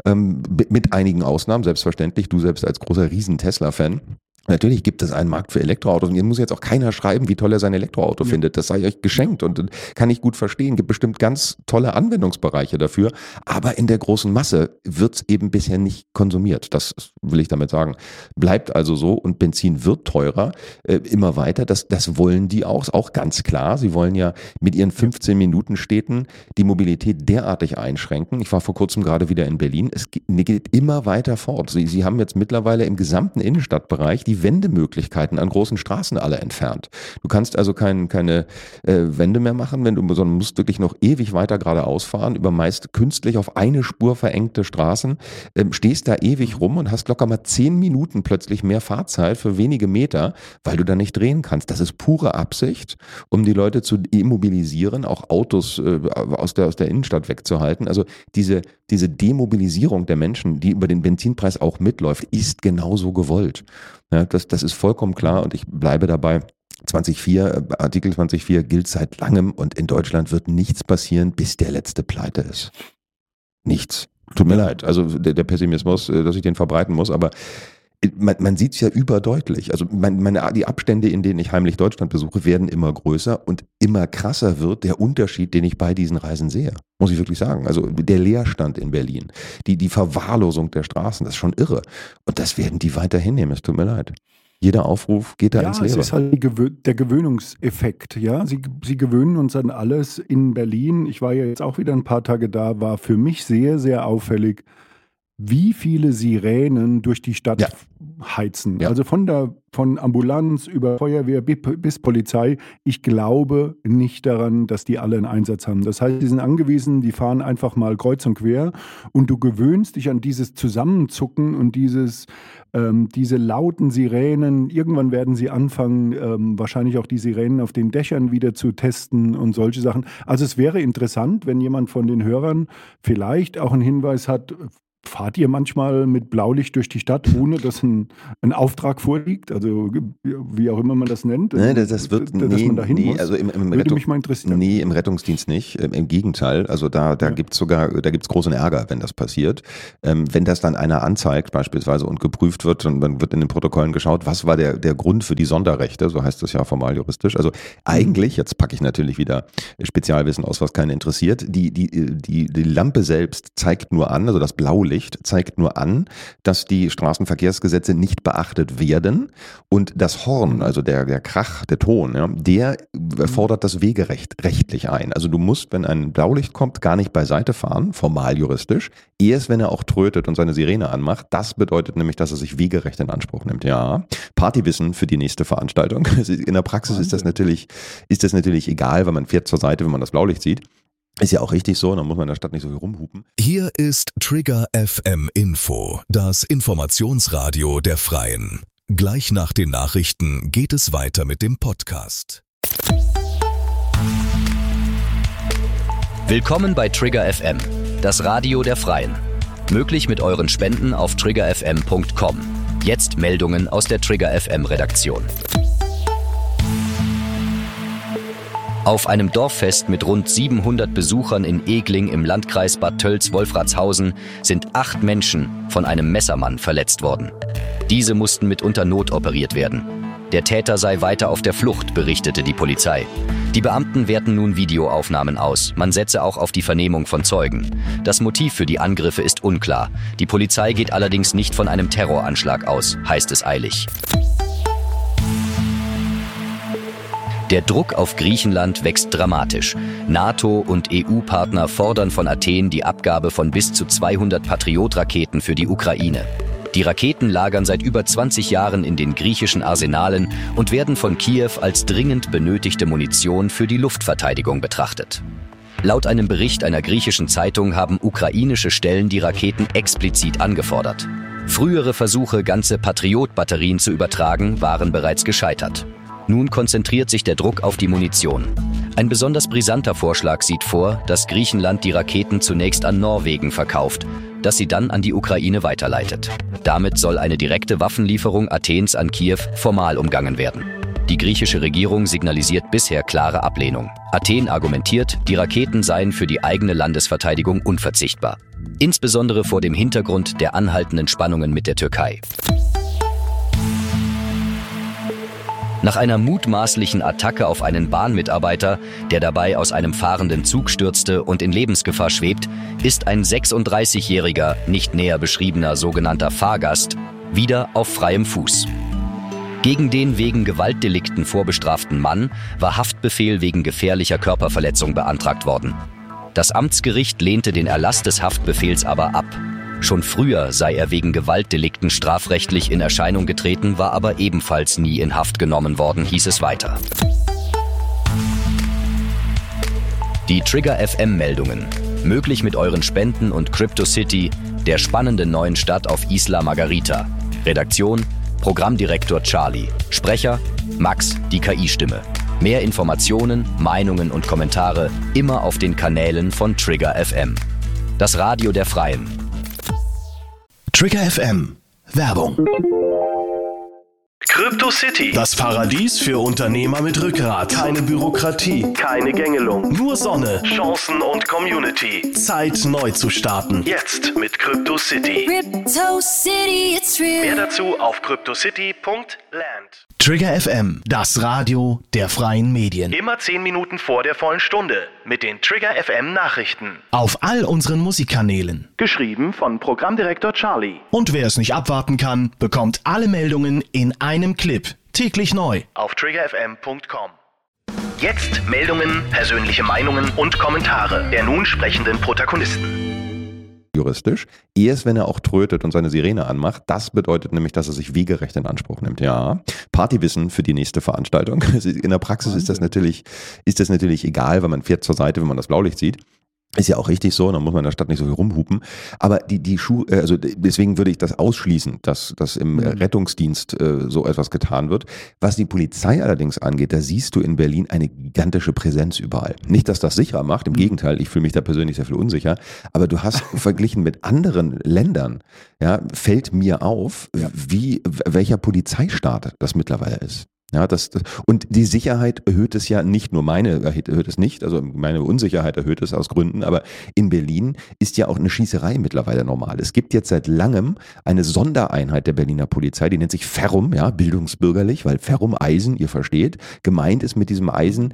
Speaker 2: Mit einigen Ausnahmen, selbstverständlich, du selbst als großer Riesen-Tesla-Fan. Natürlich gibt es einen Markt für Elektroautos und hier muss jetzt auch keiner schreiben, wie toll er sein Elektroauto findet. Das sei euch geschenkt und kann ich gut verstehen. Gibt bestimmt ganz tolle Anwendungsbereiche dafür, aber in der großen Masse wird es eben bisher nicht konsumiert. Das will ich damit sagen. Bleibt also so und Benzin wird teurer, immer weiter. Das wollen die auch, ist auch ganz klar. Sie wollen ja mit ihren 15-Minuten-Städten die Mobilität derartig einschränken. Ich war vor kurzem gerade wieder in Berlin. Es geht immer weiter fort. Sie haben jetzt mittlerweile im gesamten Innenstadtbereich die Wendemöglichkeiten an großen Straßen alle entfernt. Du kannst also keine Wende mehr machen, sondern musst wirklich noch ewig weiter geradeaus fahren, über meist künstlich auf eine Spur verengte Straßen, stehst da ewig rum und hast locker mal 10 Minuten plötzlich mehr Fahrzeit für wenige Meter, weil du da nicht drehen kannst. Das ist pure Absicht, um die Leute zu immobilisieren, auch Autos aus der Innenstadt wegzuhalten. Also diese Demobilisierung der Menschen, die über den Benzinpreis auch mitläuft, ist genauso gewollt. Ja, das ist vollkommen klar und ich bleibe dabei. Artikel 20.4 gilt seit langem und in Deutschland wird nichts passieren, bis der Letzte pleite ist. Nichts. Tut mir leid, also der Pessimismus, dass ich den verbreiten muss, aber man sieht es ja überdeutlich. Also die Abstände, in denen ich heimlich Deutschland besuche, werden immer größer und immer krasser wird der Unterschied, den ich bei diesen Reisen sehe. Muss ich wirklich sagen. Also der Leerstand in Berlin, die Verwahrlosung der Straßen, das ist schon irre. Und das werden die weiter hinnehmen, es tut mir leid. Jeder Aufruf geht da ins Leere. Ja, es ist halt
Speaker 4: der Gewöhnungseffekt. Ja, sie gewöhnen uns an alles in Berlin. Ich war ja jetzt auch wieder ein paar Tage da, war für mich sehr, sehr auffällig, wie viele Sirenen durch die Stadt heizen. Ja. Also von Ambulanz über Feuerwehr bis Polizei. Ich glaube nicht daran, dass die alle einen Einsatz haben. Das heißt, die sind angewiesen, die fahren einfach mal kreuz und quer und du gewöhnst dich an dieses Zusammenzucken und diese lauten Sirenen. Irgendwann werden sie anfangen, wahrscheinlich auch die Sirenen auf den Dächern wieder zu testen und solche Sachen. Also es wäre interessant, wenn jemand von den Hörern vielleicht auch einen Hinweis hat. Fahrt ihr manchmal mit Blaulicht durch die Stadt, ohne dass ein Auftrag vorliegt? Also wie auch immer man das nennt.
Speaker 2: Nee, das wird
Speaker 4: dass man dahin muss.
Speaker 2: Also
Speaker 4: würde mich mal interessieren.
Speaker 2: Nee, im Rettungsdienst nicht. Im Gegenteil. Also da gibt's großen Ärger, wenn das passiert. Wenn das dann einer anzeigt beispielsweise und geprüft wird und dann wird in den Protokollen geschaut, was war der Grund für die Sonderrechte, so heißt es ja formal juristisch. Also eigentlich, jetzt packe ich natürlich wieder Spezialwissen aus, was keinen interessiert, die Lampe selbst zeigt nur an, also das Blaulicht zeigt nur an, dass die Straßenverkehrsgesetze nicht beachtet werden und das Horn, also der Krach, der Ton, ja, der fordert das Wegerecht rechtlich ein. Also du musst, wenn ein Blaulicht kommt, gar nicht beiseite fahren, formal juristisch, erst wenn er auch trötet und seine Sirene anmacht. Das bedeutet nämlich, dass er sich Wegerecht in Anspruch nimmt. Ja, Partywissen für die nächste Veranstaltung. In der Praxis ist das natürlich egal, weil man fährt zur Seite, wenn man das Blaulicht sieht. Ist ja auch richtig so, dann muss man in der Stadt nicht so viel rumhupen.
Speaker 5: Hier ist Trigger FM Info, das Informationsradio der Freien. Gleich nach den Nachrichten geht es weiter mit dem Podcast.
Speaker 6: Willkommen bei Trigger FM, das Radio der Freien. Möglich mit euren Spenden auf triggerfm.com. Jetzt Meldungen aus der Trigger FM Redaktion. Auf einem Dorffest mit rund 700 Besuchern in Egling im Landkreis Bad Tölz-Wolfratshausen sind 8 Menschen von einem Messermann verletzt worden. Diese mussten mitunter notoperiert werden. Der Täter sei weiter auf der Flucht, berichtete die Polizei. Die Beamten werten nun Videoaufnahmen aus. Man setze auch auf die Vernehmung von Zeugen. Das Motiv für die Angriffe ist unklar. Die Polizei geht allerdings nicht von einem Terroranschlag aus, heißt es eilig. Der Druck auf Griechenland wächst dramatisch. NATO- und EU-Partner fordern von Athen die Abgabe von bis zu 200 Patriot-Raketen für die Ukraine. Die Raketen lagern seit über 20 Jahren in den griechischen Arsenalen und werden von Kiew als dringend benötigte Munition für die Luftverteidigung betrachtet. Laut einem Bericht einer griechischen Zeitung haben ukrainische Stellen die Raketen explizit angefordert. Frühere Versuche, ganze Patriot-Batterien zu übertragen, waren bereits gescheitert. Nun konzentriert sich der Druck auf die Munition. Ein besonders brisanter Vorschlag sieht vor, dass Griechenland die Raketen zunächst an Norwegen verkauft, das sie dann an die Ukraine weiterleitet. Damit soll eine direkte Waffenlieferung Athens an Kiew formal umgangen werden. Die griechische Regierung signalisiert bisher klare Ablehnung. Athen argumentiert, die Raketen seien für die eigene Landesverteidigung unverzichtbar. Insbesondere vor dem Hintergrund der anhaltenden Spannungen mit der Türkei. Nach einer mutmaßlichen Attacke auf einen Bahnmitarbeiter, der dabei aus einem fahrenden Zug stürzte und in Lebensgefahr schwebt, ist ein 36-jähriger, nicht näher beschriebener sogenannter Fahrgast wieder auf freiem Fuß. Gegen den wegen Gewaltdelikten vorbestraften Mann war Haftbefehl wegen gefährlicher Körperverletzung beantragt worden. Das Amtsgericht lehnte den Erlass des Haftbefehls aber ab. Schon früher sei er wegen Gewaltdelikten strafrechtlich in Erscheinung getreten, war aber ebenfalls nie in Haft genommen worden, hieß es weiter. Die Trigger FM Meldungen. Möglich mit euren Spenden und CryptoCity, der spannenden neuen Stadt auf Isla Margarita. Redaktion: Programmdirektor Charlie. Sprecher: Max, die KI-Stimme. Mehr Informationen, Meinungen und Kommentare immer auf den Kanälen von Trigger FM. Das Radio der Freien.
Speaker 1: Trigger FM. Werbung. CryptoCity. Das Paradies für Unternehmer mit Rückgrat. Keine Bürokratie. Keine Gängelung. Nur Sonne, Chancen und Community. Zeit, neu zu starten. Jetzt mit CryptoCity.
Speaker 7: CryptoCity, it's real.
Speaker 1: Mehr dazu auf cryptocity.land. Trigger FM, das Radio der freien Medien. Immer 10 Minuten vor der vollen Stunde mit den Trigger FM Nachrichten. Auf all unseren Musikkanälen. Geschrieben von Programmdirektor Charlie. Und wer es nicht abwarten kann, bekommt alle Meldungen in einem Clip. Täglich neu. Auf triggerfm.com. Jetzt Meldungen, persönliche Meinungen und Kommentare der nun sprechenden Protagonisten.
Speaker 2: Juristisch. Erst wenn er auch trötet und seine Sirene anmacht, das bedeutet nämlich, dass er sich Wegerecht in Anspruch nimmt. Ja, Partywissen für die nächste Veranstaltung. In der Praxis ist das natürlich egal, weil man fährt zur Seite, wenn man das Blaulicht sieht. Ist ja auch richtig so, dann muss man in der Stadt nicht so viel rumhupen. Aber deswegen würde ich das ausschließen, dass im Rettungsdienst so etwas getan wird. Was die Polizei allerdings angeht, da siehst du in Berlin eine gigantische Präsenz überall. Nicht, dass das sicherer macht, im Gegenteil, ich fühle mich da persönlich sehr viel unsicher. Aber du hast verglichen mit anderen Ländern, ja, fällt mir auf, welcher Polizeistaat das mittlerweile ist. Ja, und die Sicherheit erhöht es ja nicht nur erhöht es nicht, also meine Unsicherheit erhöht es aus Gründen, aber in Berlin ist ja auch eine Schießerei mittlerweile normal. Es gibt jetzt seit langem eine Sondereinheit der Berliner Polizei, die nennt sich Ferrum, ja, bildungsbürgerlich, weil Ferrum Eisen, ihr versteht, gemeint ist mit diesem Eisen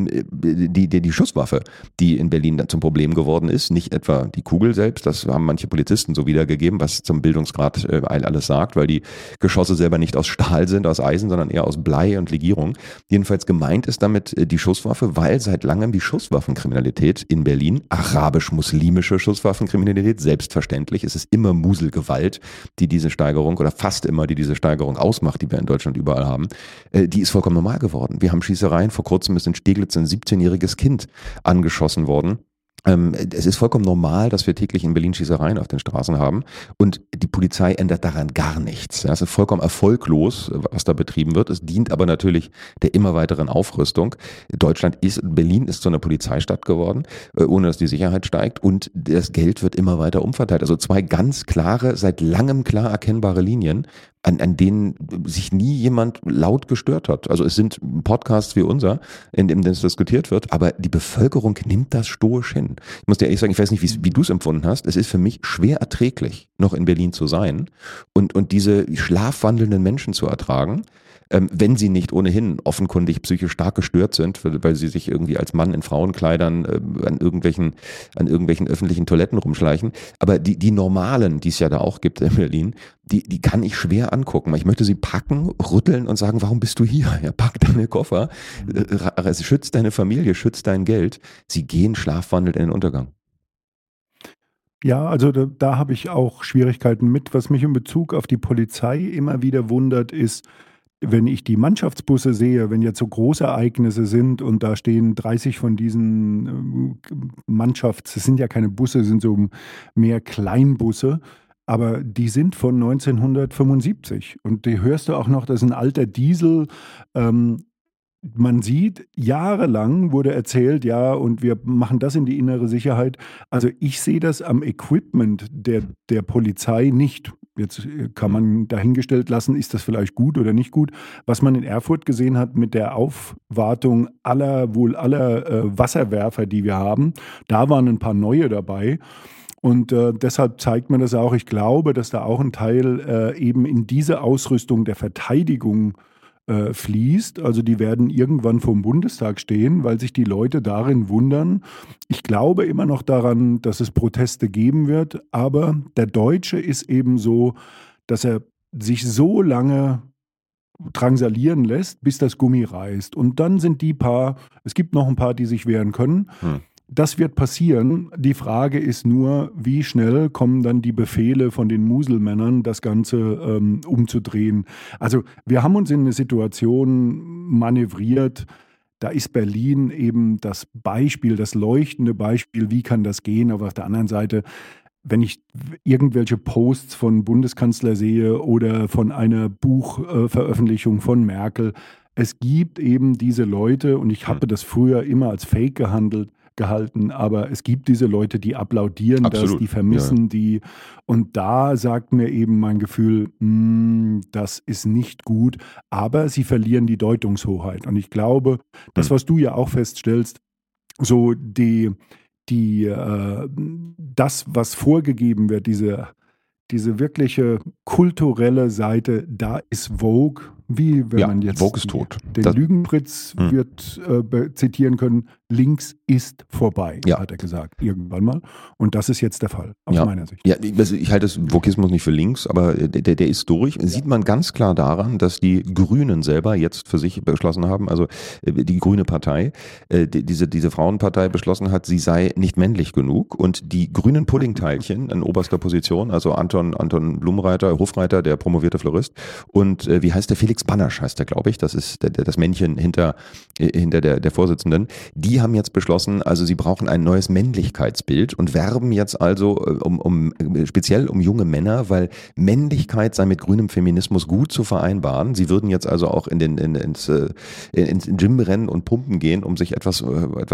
Speaker 2: die Schusswaffe, die in Berlin dann zum Problem geworden ist, nicht etwa die Kugel selbst, das haben manche Polizisten so wiedergegeben, was zum Bildungsgrad alles sagt, weil die Geschosse selber nicht aus Stahl sind, aus Eisen, sondern eher aus Blei und Legierung. Jedenfalls gemeint ist damit die Schusswaffe, weil seit langem die Schusswaffenkriminalität in Berlin, arabisch-muslimische Schusswaffenkriminalität, selbstverständlich, es ist immer Muselgewalt, die diese Steigerung oder fast immer, die diese Steigerung ausmacht, die wir in Deutschland überall haben, die ist vollkommen normal geworden. Wir haben Schießereien, vor kurzem ist in Steglitz ein 17-jähriges Kind angeschossen worden. Es ist vollkommen normal, dass wir täglich in Berlin Schießereien auf den Straßen haben und die Polizei ändert daran gar nichts. Es ist vollkommen erfolglos, was da betrieben wird. Es dient aber natürlich der immer weiteren Aufrüstung. Berlin ist so eine Polizeistadt geworden, ohne dass die Sicherheit steigt und das Geld wird immer weiter umverteilt. Also 2 ganz klare, seit langem klar erkennbare Linien, an denen sich nie jemand laut gestört hat. Also es sind Podcasts wie unser, in dem das diskutiert wird, aber die Bevölkerung nimmt das stoisch hin. Ich muss dir ehrlich sagen, ich weiß nicht, wie du es empfunden hast. Es ist für mich schwer erträglich, noch in Berlin zu sein und diese schlafwandelnden Menschen zu ertragen, wenn sie nicht ohnehin offenkundig psychisch stark gestört sind, weil sie sich irgendwie als Mann in Frauenkleidern an irgendwelchen öffentlichen Toiletten rumschleichen. Aber die Normalen, die es ja da auch gibt in Berlin, die kann ich schwer angucken. Ich möchte sie packen, rütteln und sagen, warum bist du hier? Ja, pack deine Koffer, schütz deine Familie, schütz dein Geld. Sie gehen schlafwandelnd in den Untergang.
Speaker 4: Ja, also da habe ich auch Schwierigkeiten mit. Was mich in Bezug auf die Polizei immer wieder wundert, ist, wenn ich die Mannschaftsbusse sehe, wenn jetzt so Großereignisse sind und da stehen 30 von diesen es sind ja keine Busse, sind so mehr Kleinbusse, aber die sind von 1975 und die hörst du auch noch, das ist ein alter Diesel. Man sieht, jahrelang wurde erzählt, ja, und wir machen das in die innere Sicherheit. Also ich sehe das am Equipment der Polizei nicht. Jetzt kann man dahingestellt lassen, ist das vielleicht gut oder nicht gut. Was man in Erfurt gesehen hat mit der Aufwartung aller Wasserwerfer, die wir haben, da waren ein paar neue dabei. Und deshalb zeigt man das auch. Ich glaube, dass da auch ein Teil eben in diese Ausrüstung der Verteidigung fließt. Also die werden irgendwann vom Bundestag stehen, weil sich die Leute darin wundern. Ich glaube immer noch daran, dass es Proteste geben wird, aber der Deutsche ist eben so, dass er sich so lange drangsalieren lässt, bis das Gummi reißt. Und dann sind es gibt noch ein paar, die sich wehren können. Das wird passieren. Die Frage ist nur, wie schnell kommen dann die Befehle von den Muselmännern, das Ganze umzudrehen. Also wir haben uns in eine Situation manövriert, da ist Berlin eben das Beispiel, das leuchtende Beispiel, wie kann das gehen. Aber auf der anderen Seite, wenn ich irgendwelche Posts von Bundeskanzler sehe oder von einer Buchveröffentlichung von Merkel, es gibt eben diese Leute, und ich habe das früher immer als Fake gehalten, aber es gibt diese Leute, die applaudieren das, die vermissen die, und da sagt mir eben mein Gefühl, das ist nicht gut, aber sie verlieren die Deutungshoheit, und ich glaube, das, was du ja auch feststellst, so das, was vorgegeben wird, diese wirkliche kulturelle Seite, da ist Vogue, wie wenn man jetzt
Speaker 2: Vogue ist tot.
Speaker 4: Den Lügenfritz wird zitieren können, links ist vorbei, hat er gesagt, irgendwann mal. Und das ist jetzt der Fall, aus meiner Sicht. Ja,
Speaker 2: ich halte das Vokismus nicht für links, aber der ist durch. Sieht man ganz klar daran, dass die Grünen selber jetzt für sich beschlossen haben, also die Grüne Partei, diese Frauenpartei beschlossen hat, sie sei nicht männlich genug, und die grünen Puddingteilchen in oberster Position, also Anton Blumreiter, Hofreiter, der promovierte Florist, und wie heißt der, Felix Banasch heißt der, glaube ich, das ist das Männchen hinter der Vorsitzenden, die haben jetzt beschlossen, also sie brauchen ein neues Männlichkeitsbild und werben jetzt also speziell um junge Männer, weil Männlichkeit sei mit grünem Feminismus gut zu vereinbaren. Sie würden jetzt also auch ins Gym rennen und pumpen gehen, um sich etwas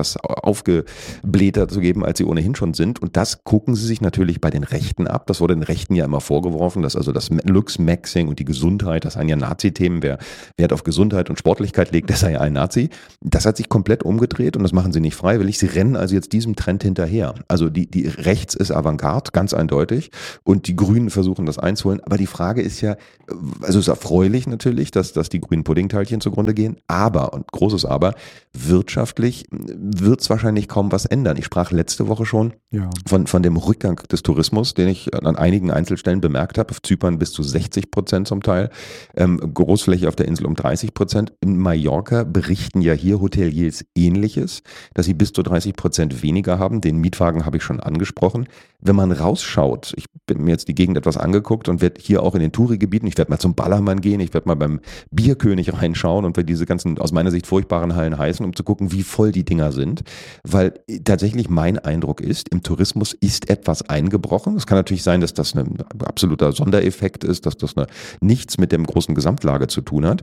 Speaker 2: aufgeblähter zu geben, als sie ohnehin schon sind. Und das gucken sie sich natürlich bei den Rechten ab. Das wurde den Rechten ja immer vorgeworfen, dass also das Looks-Maxing und die Gesundheit, das seien ja Nazi-Themen. Wer Wert auf Gesundheit und Sportlichkeit legt, der sei ja ein Nazi. Das hat sich komplett umgedreht, und das machen sie nicht freiwillig. Sie rennen also jetzt diesem Trend hinterher. Also die rechts ist Avantgarde, ganz eindeutig, und die Grünen versuchen das einzuholen. Aber die Frage ist ja, also es ist erfreulich natürlich, dass die grünen Puddingteilchen zugrunde gehen, aber, und großes Aber, wirtschaftlich wird es wahrscheinlich kaum was ändern. Ich sprach letzte Woche schon von dem Rückgang des Tourismus, den ich an einigen Einzelstellen bemerkt habe, auf Zypern bis zu 60% zum Teil, Großfläche auf der Insel um 30%. In Mallorca berichten ja hier Hoteliers Ähnliches, dass sie bis zu 30% weniger haben. Den Mietwagen habe ich schon angesprochen. Wenn man rausschaut, ich bin mir jetzt die Gegend etwas angeguckt und werde hier auch in den Touri-Gebieten, ich werde mal zum Ballermann gehen, ich werde mal beim Bierkönig reinschauen und werde diese ganzen aus meiner Sicht furchtbaren Hallen heißen, um zu gucken, wie voll die Dinger sind. Weil tatsächlich mein Eindruck ist, im Tourismus ist etwas eingebrochen. Es kann natürlich sein, dass das ein absoluter Sondereffekt ist, dass das nichts mit dem großen Gesamtlage zu tun hat.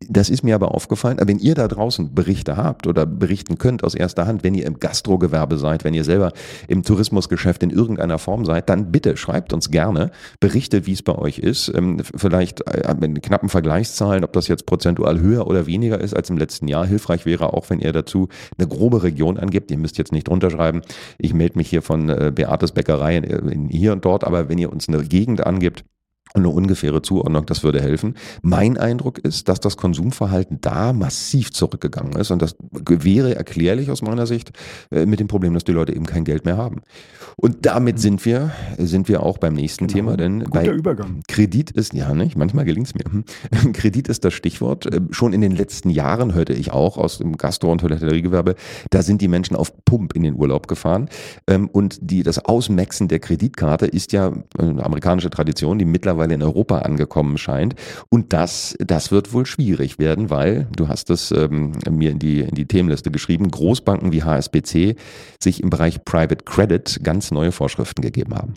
Speaker 2: Das ist mir aber aufgefallen. Wenn ihr da draußen Berichte habt oder berichten könnt aus erster Hand, wenn ihr im Gastrogewerbe seid, wenn ihr selber im Tourismusgeschäft in irgendeiner Form seid, dann bitte schreibt uns gerne Berichte, wie es bei euch ist. Vielleicht mit knappen Vergleichszahlen, ob das jetzt prozentual höher oder weniger ist als im letzten Jahr. Hilfreich wäre auch, wenn ihr dazu eine grobe Region angebt. Ihr müsst jetzt nicht drunter schreiben, ich melde mich hier von Beates Bäckerei hier und dort, aber wenn ihr uns eine Gegend angibt, eine ungefähre Zuordnung, das würde helfen. Mein Eindruck ist, dass das Konsumverhalten da massiv zurückgegangen ist und das wäre erklärlich aus meiner Sicht mit dem Problem, dass die Leute eben kein Geld mehr haben. Und damit sind wir auch beim nächsten Thema, denn
Speaker 4: guter Übergang.
Speaker 2: Kredit ist, ja nicht, manchmal gelingt es mir. Kredit ist das Stichwort. Schon in den letzten Jahren hörte ich auch aus dem Gastro- und Hotelleriegewerbe, da sind die Menschen auf Pump in den Urlaub gefahren und das Ausmaxen der Kreditkarte ist ja eine amerikanische Tradition, die mittlerweile in Europa angekommen scheint. Und das wird wohl schwierig werden, weil, du hast es mir in die Themenliste geschrieben, Großbanken wie HSBC sich im Bereich Private Credit ganz neue Vorschriften gegeben haben.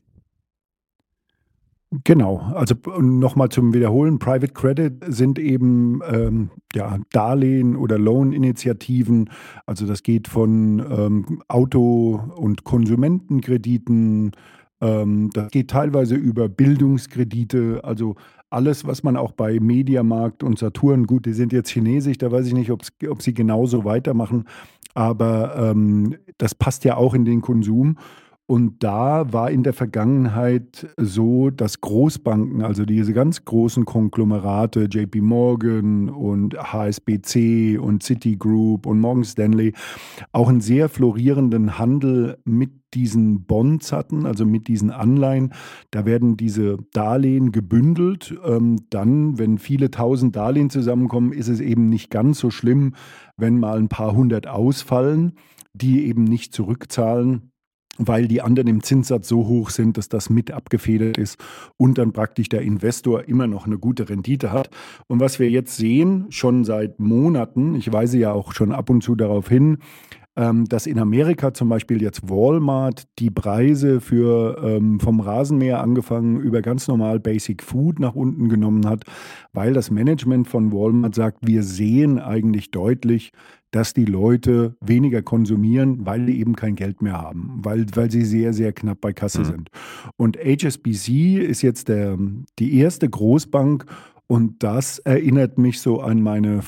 Speaker 4: Genau, also nochmal zum Wiederholen, Private Credit sind eben Darlehen oder Loan-Initiativen, also das geht von Auto- und Konsumentenkrediten, das geht teilweise über Bildungskredite, also alles, was man auch bei Mediamarkt und Saturn, gut, die sind jetzt chinesisch, da weiß ich nicht, ob sie genauso weitermachen, aber das passt ja auch in den Konsum. Und da war in der Vergangenheit so, dass Großbanken, also diese ganz großen Konglomerate, JP Morgan und HSBC und Citigroup und Morgan Stanley, auch einen sehr florierenden Handel mit diesen Bonds hatten, also mit diesen Anleihen. Da werden diese Darlehen gebündelt. Dann, wenn viele tausend Darlehen zusammenkommen, ist es eben nicht ganz so schlimm, wenn mal ein paar hundert ausfallen, die eben nicht zurückzahlen, weil die anderen im Zinssatz so hoch sind, dass das mit abgefedert ist und dann praktisch der Investor immer noch eine gute Rendite hat. Und was wir jetzt sehen, schon seit Monaten, ich weise ja auch schon ab und zu darauf hin, dass in Amerika zum Beispiel jetzt Walmart die Preise für vom Rasenmäher angefangen über ganz normal Basic Food nach unten genommen hat, weil das Management von Walmart sagt, wir sehen eigentlich deutlich, dass die Leute weniger konsumieren, weil die eben kein Geld mehr haben, weil sie sehr, sehr knapp bei Kasse sind. Und HSBC ist jetzt die erste Großbank und das erinnert mich so an meine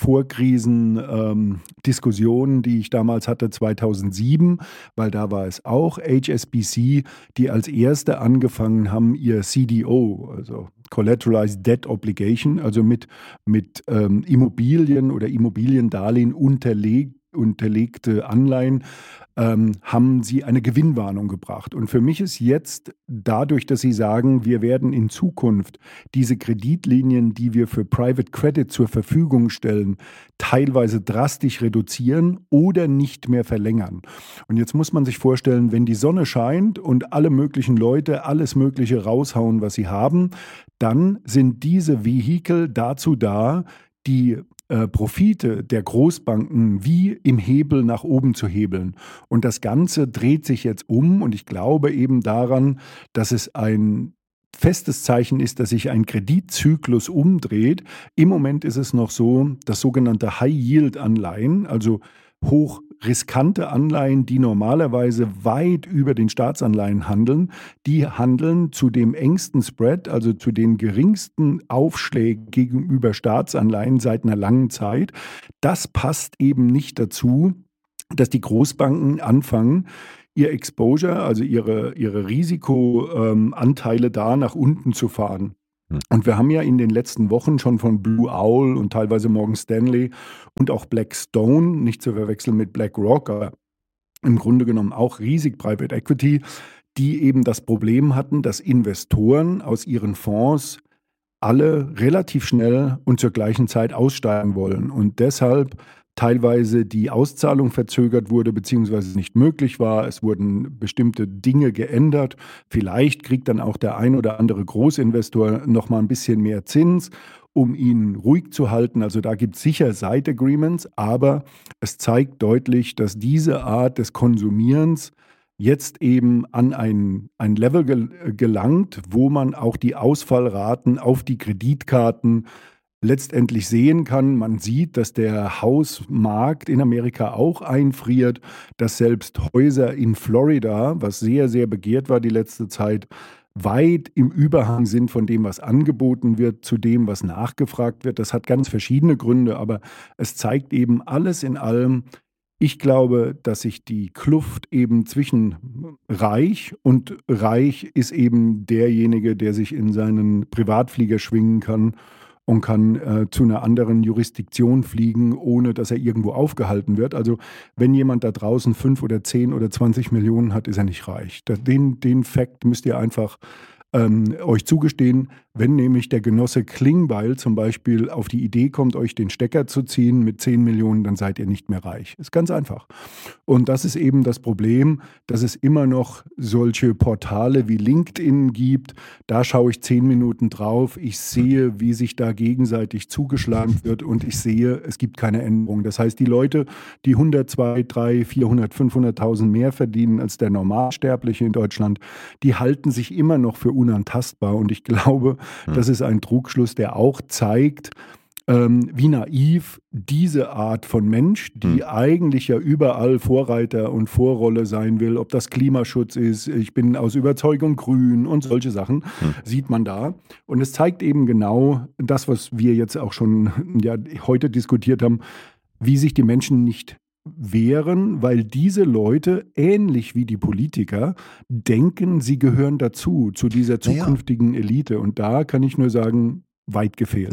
Speaker 4: Vorkrisen-Diskussionen, die ich damals hatte 2007, weil da war es auch HSBC, die als erste angefangen haben, ihr CDO, also Collateralized Debt Obligation, also mit Immobilien oder Immobiliendarlehen unterlegte Anleihen, haben sie eine Gewinnwarnung gebracht. Und für mich ist jetzt dadurch, dass sie sagen, wir werden in Zukunft diese Kreditlinien, die wir für Private Credit zur Verfügung stellen, teilweise drastisch reduzieren oder nicht mehr verlängern. Und jetzt muss man sich vorstellen, wenn die Sonne scheint und alle möglichen Leute alles Mögliche raushauen, was sie haben, dann sind diese Vehikel dazu da, die Profite der Großbanken wie im Hebel nach oben zu hebeln. Und das Ganze dreht sich jetzt um und ich glaube eben daran, dass es ein festes Zeichen ist, dass sich ein Kreditzyklus umdreht. Im Moment ist es noch so, dass sogenannte High-Yield-Anleihen, also hochriskante Anleihen, die normalerweise weit über den Staatsanleihen handeln, die handeln zu dem engsten Spread, also zu den geringsten Aufschlägen gegenüber Staatsanleihen seit einer langen Zeit. Das passt eben nicht dazu, dass die Großbanken anfangen, ihr Exposure, also ihre Risikoanteile da nach unten zu fahren. Und wir haben ja in den letzten Wochen schon von Blue Owl und teilweise Morgan Stanley und auch Blackstone, nicht zu verwechseln mit BlackRock, aber im Grunde genommen auch riesig Private Equity, die eben das Problem hatten, dass Investoren aus ihren Fonds alle relativ schnell und zur gleichen Zeit aussteigen wollen und deshalb teilweise die Auszahlung verzögert wurde bzw. nicht möglich war. Es wurden bestimmte Dinge geändert. Vielleicht kriegt dann auch der ein oder andere Großinvestor noch mal ein bisschen mehr Zins, um ihn ruhig zu halten. Also da gibt es sicher Side-Agreements, aber es zeigt deutlich, dass diese Art des Konsumierens jetzt eben an ein Level gelangt, wo man auch die Ausfallraten auf die Kreditkarten letztendlich sehen kann. Man sieht, dass der Hausmarkt in Amerika auch einfriert, dass selbst Häuser in Florida, was sehr, sehr begehrt war die letzte Zeit, weit im Überhang sind von dem, was angeboten wird, zu dem, was nachgefragt wird. Das hat ganz verschiedene Gründe, aber es zeigt eben alles in allem. Ich glaube, dass sich die Kluft eben zwischen reich und reich ist eben derjenige, der sich in seinen Privatflieger schwingen kann und kann zu einer anderen Jurisdiktion fliegen, ohne dass er irgendwo aufgehalten wird. Also wenn jemand da draußen 5 oder 10 oder 20 Millionen hat, ist er nicht reich. Den Fakt müsst ihr einfach euch zugestehen, wenn nämlich der Genosse Klingbeil zum Beispiel auf die Idee kommt, euch den Stecker zu ziehen mit 10 Millionen, dann seid ihr nicht mehr reich. Ist ganz einfach. Und das ist eben das Problem, dass es immer noch solche Portale wie LinkedIn gibt. Da schaue ich 10 Minuten drauf. Ich sehe, wie sich da gegenseitig zugeschlagen wird und ich sehe, es gibt keine Änderung. Das heißt, die Leute, die 100, 200, 300, 400, 500.000 mehr verdienen als der Normalsterbliche in Deutschland, die halten sich immer noch für unantastbar. Und ich glaube, das ist ein Trugschluss, der auch zeigt, wie naiv diese Art von Mensch, die eigentlich ja überall Vorreiter und Vorrolle sein will, ob das Klimaschutz ist, ich bin aus Überzeugung grün und solche Sachen, sieht man da. Und es zeigt eben genau das, was wir jetzt auch schon heute diskutiert haben, wie sich die Menschen nicht wehren, weil diese Leute, ähnlich wie die Politiker, denken, sie gehören dazu, zu dieser zukünftigen Elite. Und da kann ich nur sagen, weit gefehlt.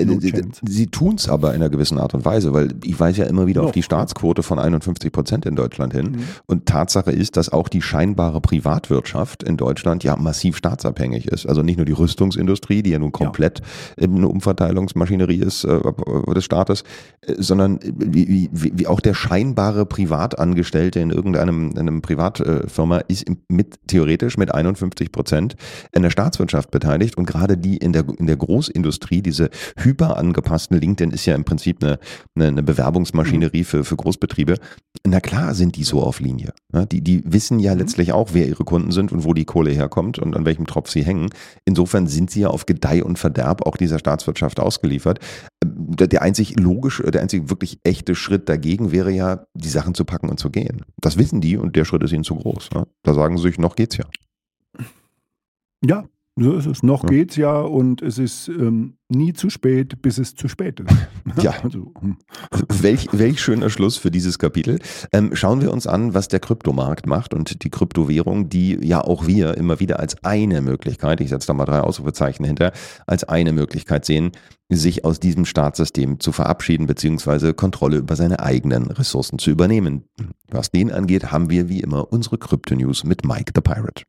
Speaker 2: Sie tun es aber in einer gewissen Art und Weise, weil ich weise ja immer wieder auf die Staatsquote von 51% in Deutschland hin. Und Tatsache ist, dass auch die scheinbare Privatwirtschaft in Deutschland ja massiv staatsabhängig ist. Also nicht nur die Rüstungsindustrie, die ja nun komplett eine Umverteilungsmaschinerie ist des Staates, sondern wie auch der scheinbare Privatangestellte in irgendeinem Privatfirma ist theoretisch mit 51% in der Staatswirtschaft beteiligt und gerade die in der Großindustrie, diese hyperangepassten, LinkedIn ist ja im Prinzip eine Bewerbungsmaschinerie für Großbetriebe. Na klar sind die so auf Linie. Die wissen ja letztlich auch, wer ihre Kunden sind und wo die Kohle herkommt und an welchem Tropf sie hängen. Insofern sind sie ja auf Gedeih und Verderb auch dieser Staatswirtschaft ausgeliefert. Der einzig wirklich echte Schritt dagegen wäre ja, die Sachen zu packen und zu gehen. Das wissen die und der Schritt ist ihnen zu groß. Da sagen sie sich, noch geht's ja.
Speaker 4: Ja. So ist es. Noch geht's ja und es ist nie zu spät, bis es zu spät ist.
Speaker 2: Ja, also, welch schöner Schluss für dieses Kapitel. Schauen wir uns an, was der Kryptomarkt macht und die Kryptowährung, die ja auch wir immer wieder als eine Möglichkeit, ich setze da mal 3 Ausrufezeichen hinter, als eine Möglichkeit sehen, sich aus diesem Staatssystem zu verabschieden bzw. Kontrolle über seine eigenen Ressourcen zu übernehmen. Was den angeht, haben wir wie immer unsere Krypto-News mit Mike the Pirate.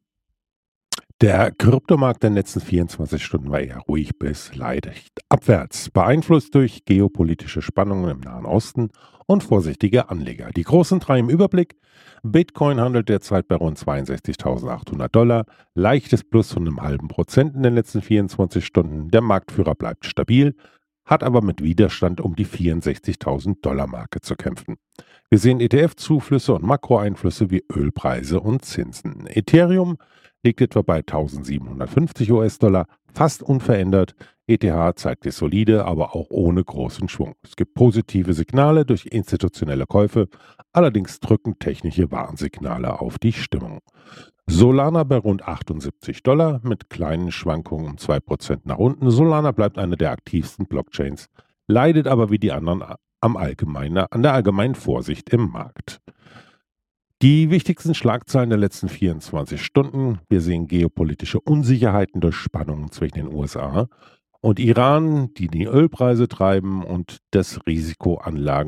Speaker 3: Der Kryptomarkt der letzten 24 Stunden war eher ruhig bis leicht abwärts, beeinflusst durch geopolitische Spannungen im Nahen Osten und vorsichtige Anleger. Die großen 3 im Überblick: Bitcoin handelt derzeit bei rund $62.800, leichtes Plus von 0,5% in den letzten 24 Stunden. Der Marktführer bleibt stabil, hat aber mit Widerstand um die $64.000 Marke zu kämpfen. Wir sehen ETF-Zuflüsse und Makroeinflüsse wie Ölpreise und Zinsen. Ethereum liegt etwa bei $1.750, fast unverändert. ETH zeigt es solide, aber auch ohne großen Schwung. Es gibt positive Signale durch institutionelle Käufe, allerdings drücken technische Warnsignale auf die Stimmung. Solana bei rund $78 mit kleinen Schwankungen um 2% nach unten. Solana bleibt eine der aktivsten Blockchains, leidet aber wie die anderen an der allgemeinen Vorsicht im Markt. Die wichtigsten Schlagzeilen der letzten 24 Stunden. Wir sehen geopolitische Unsicherheiten durch Spannungen zwischen den USA und Iran, die Ölpreise treiben und das Risikoanlagen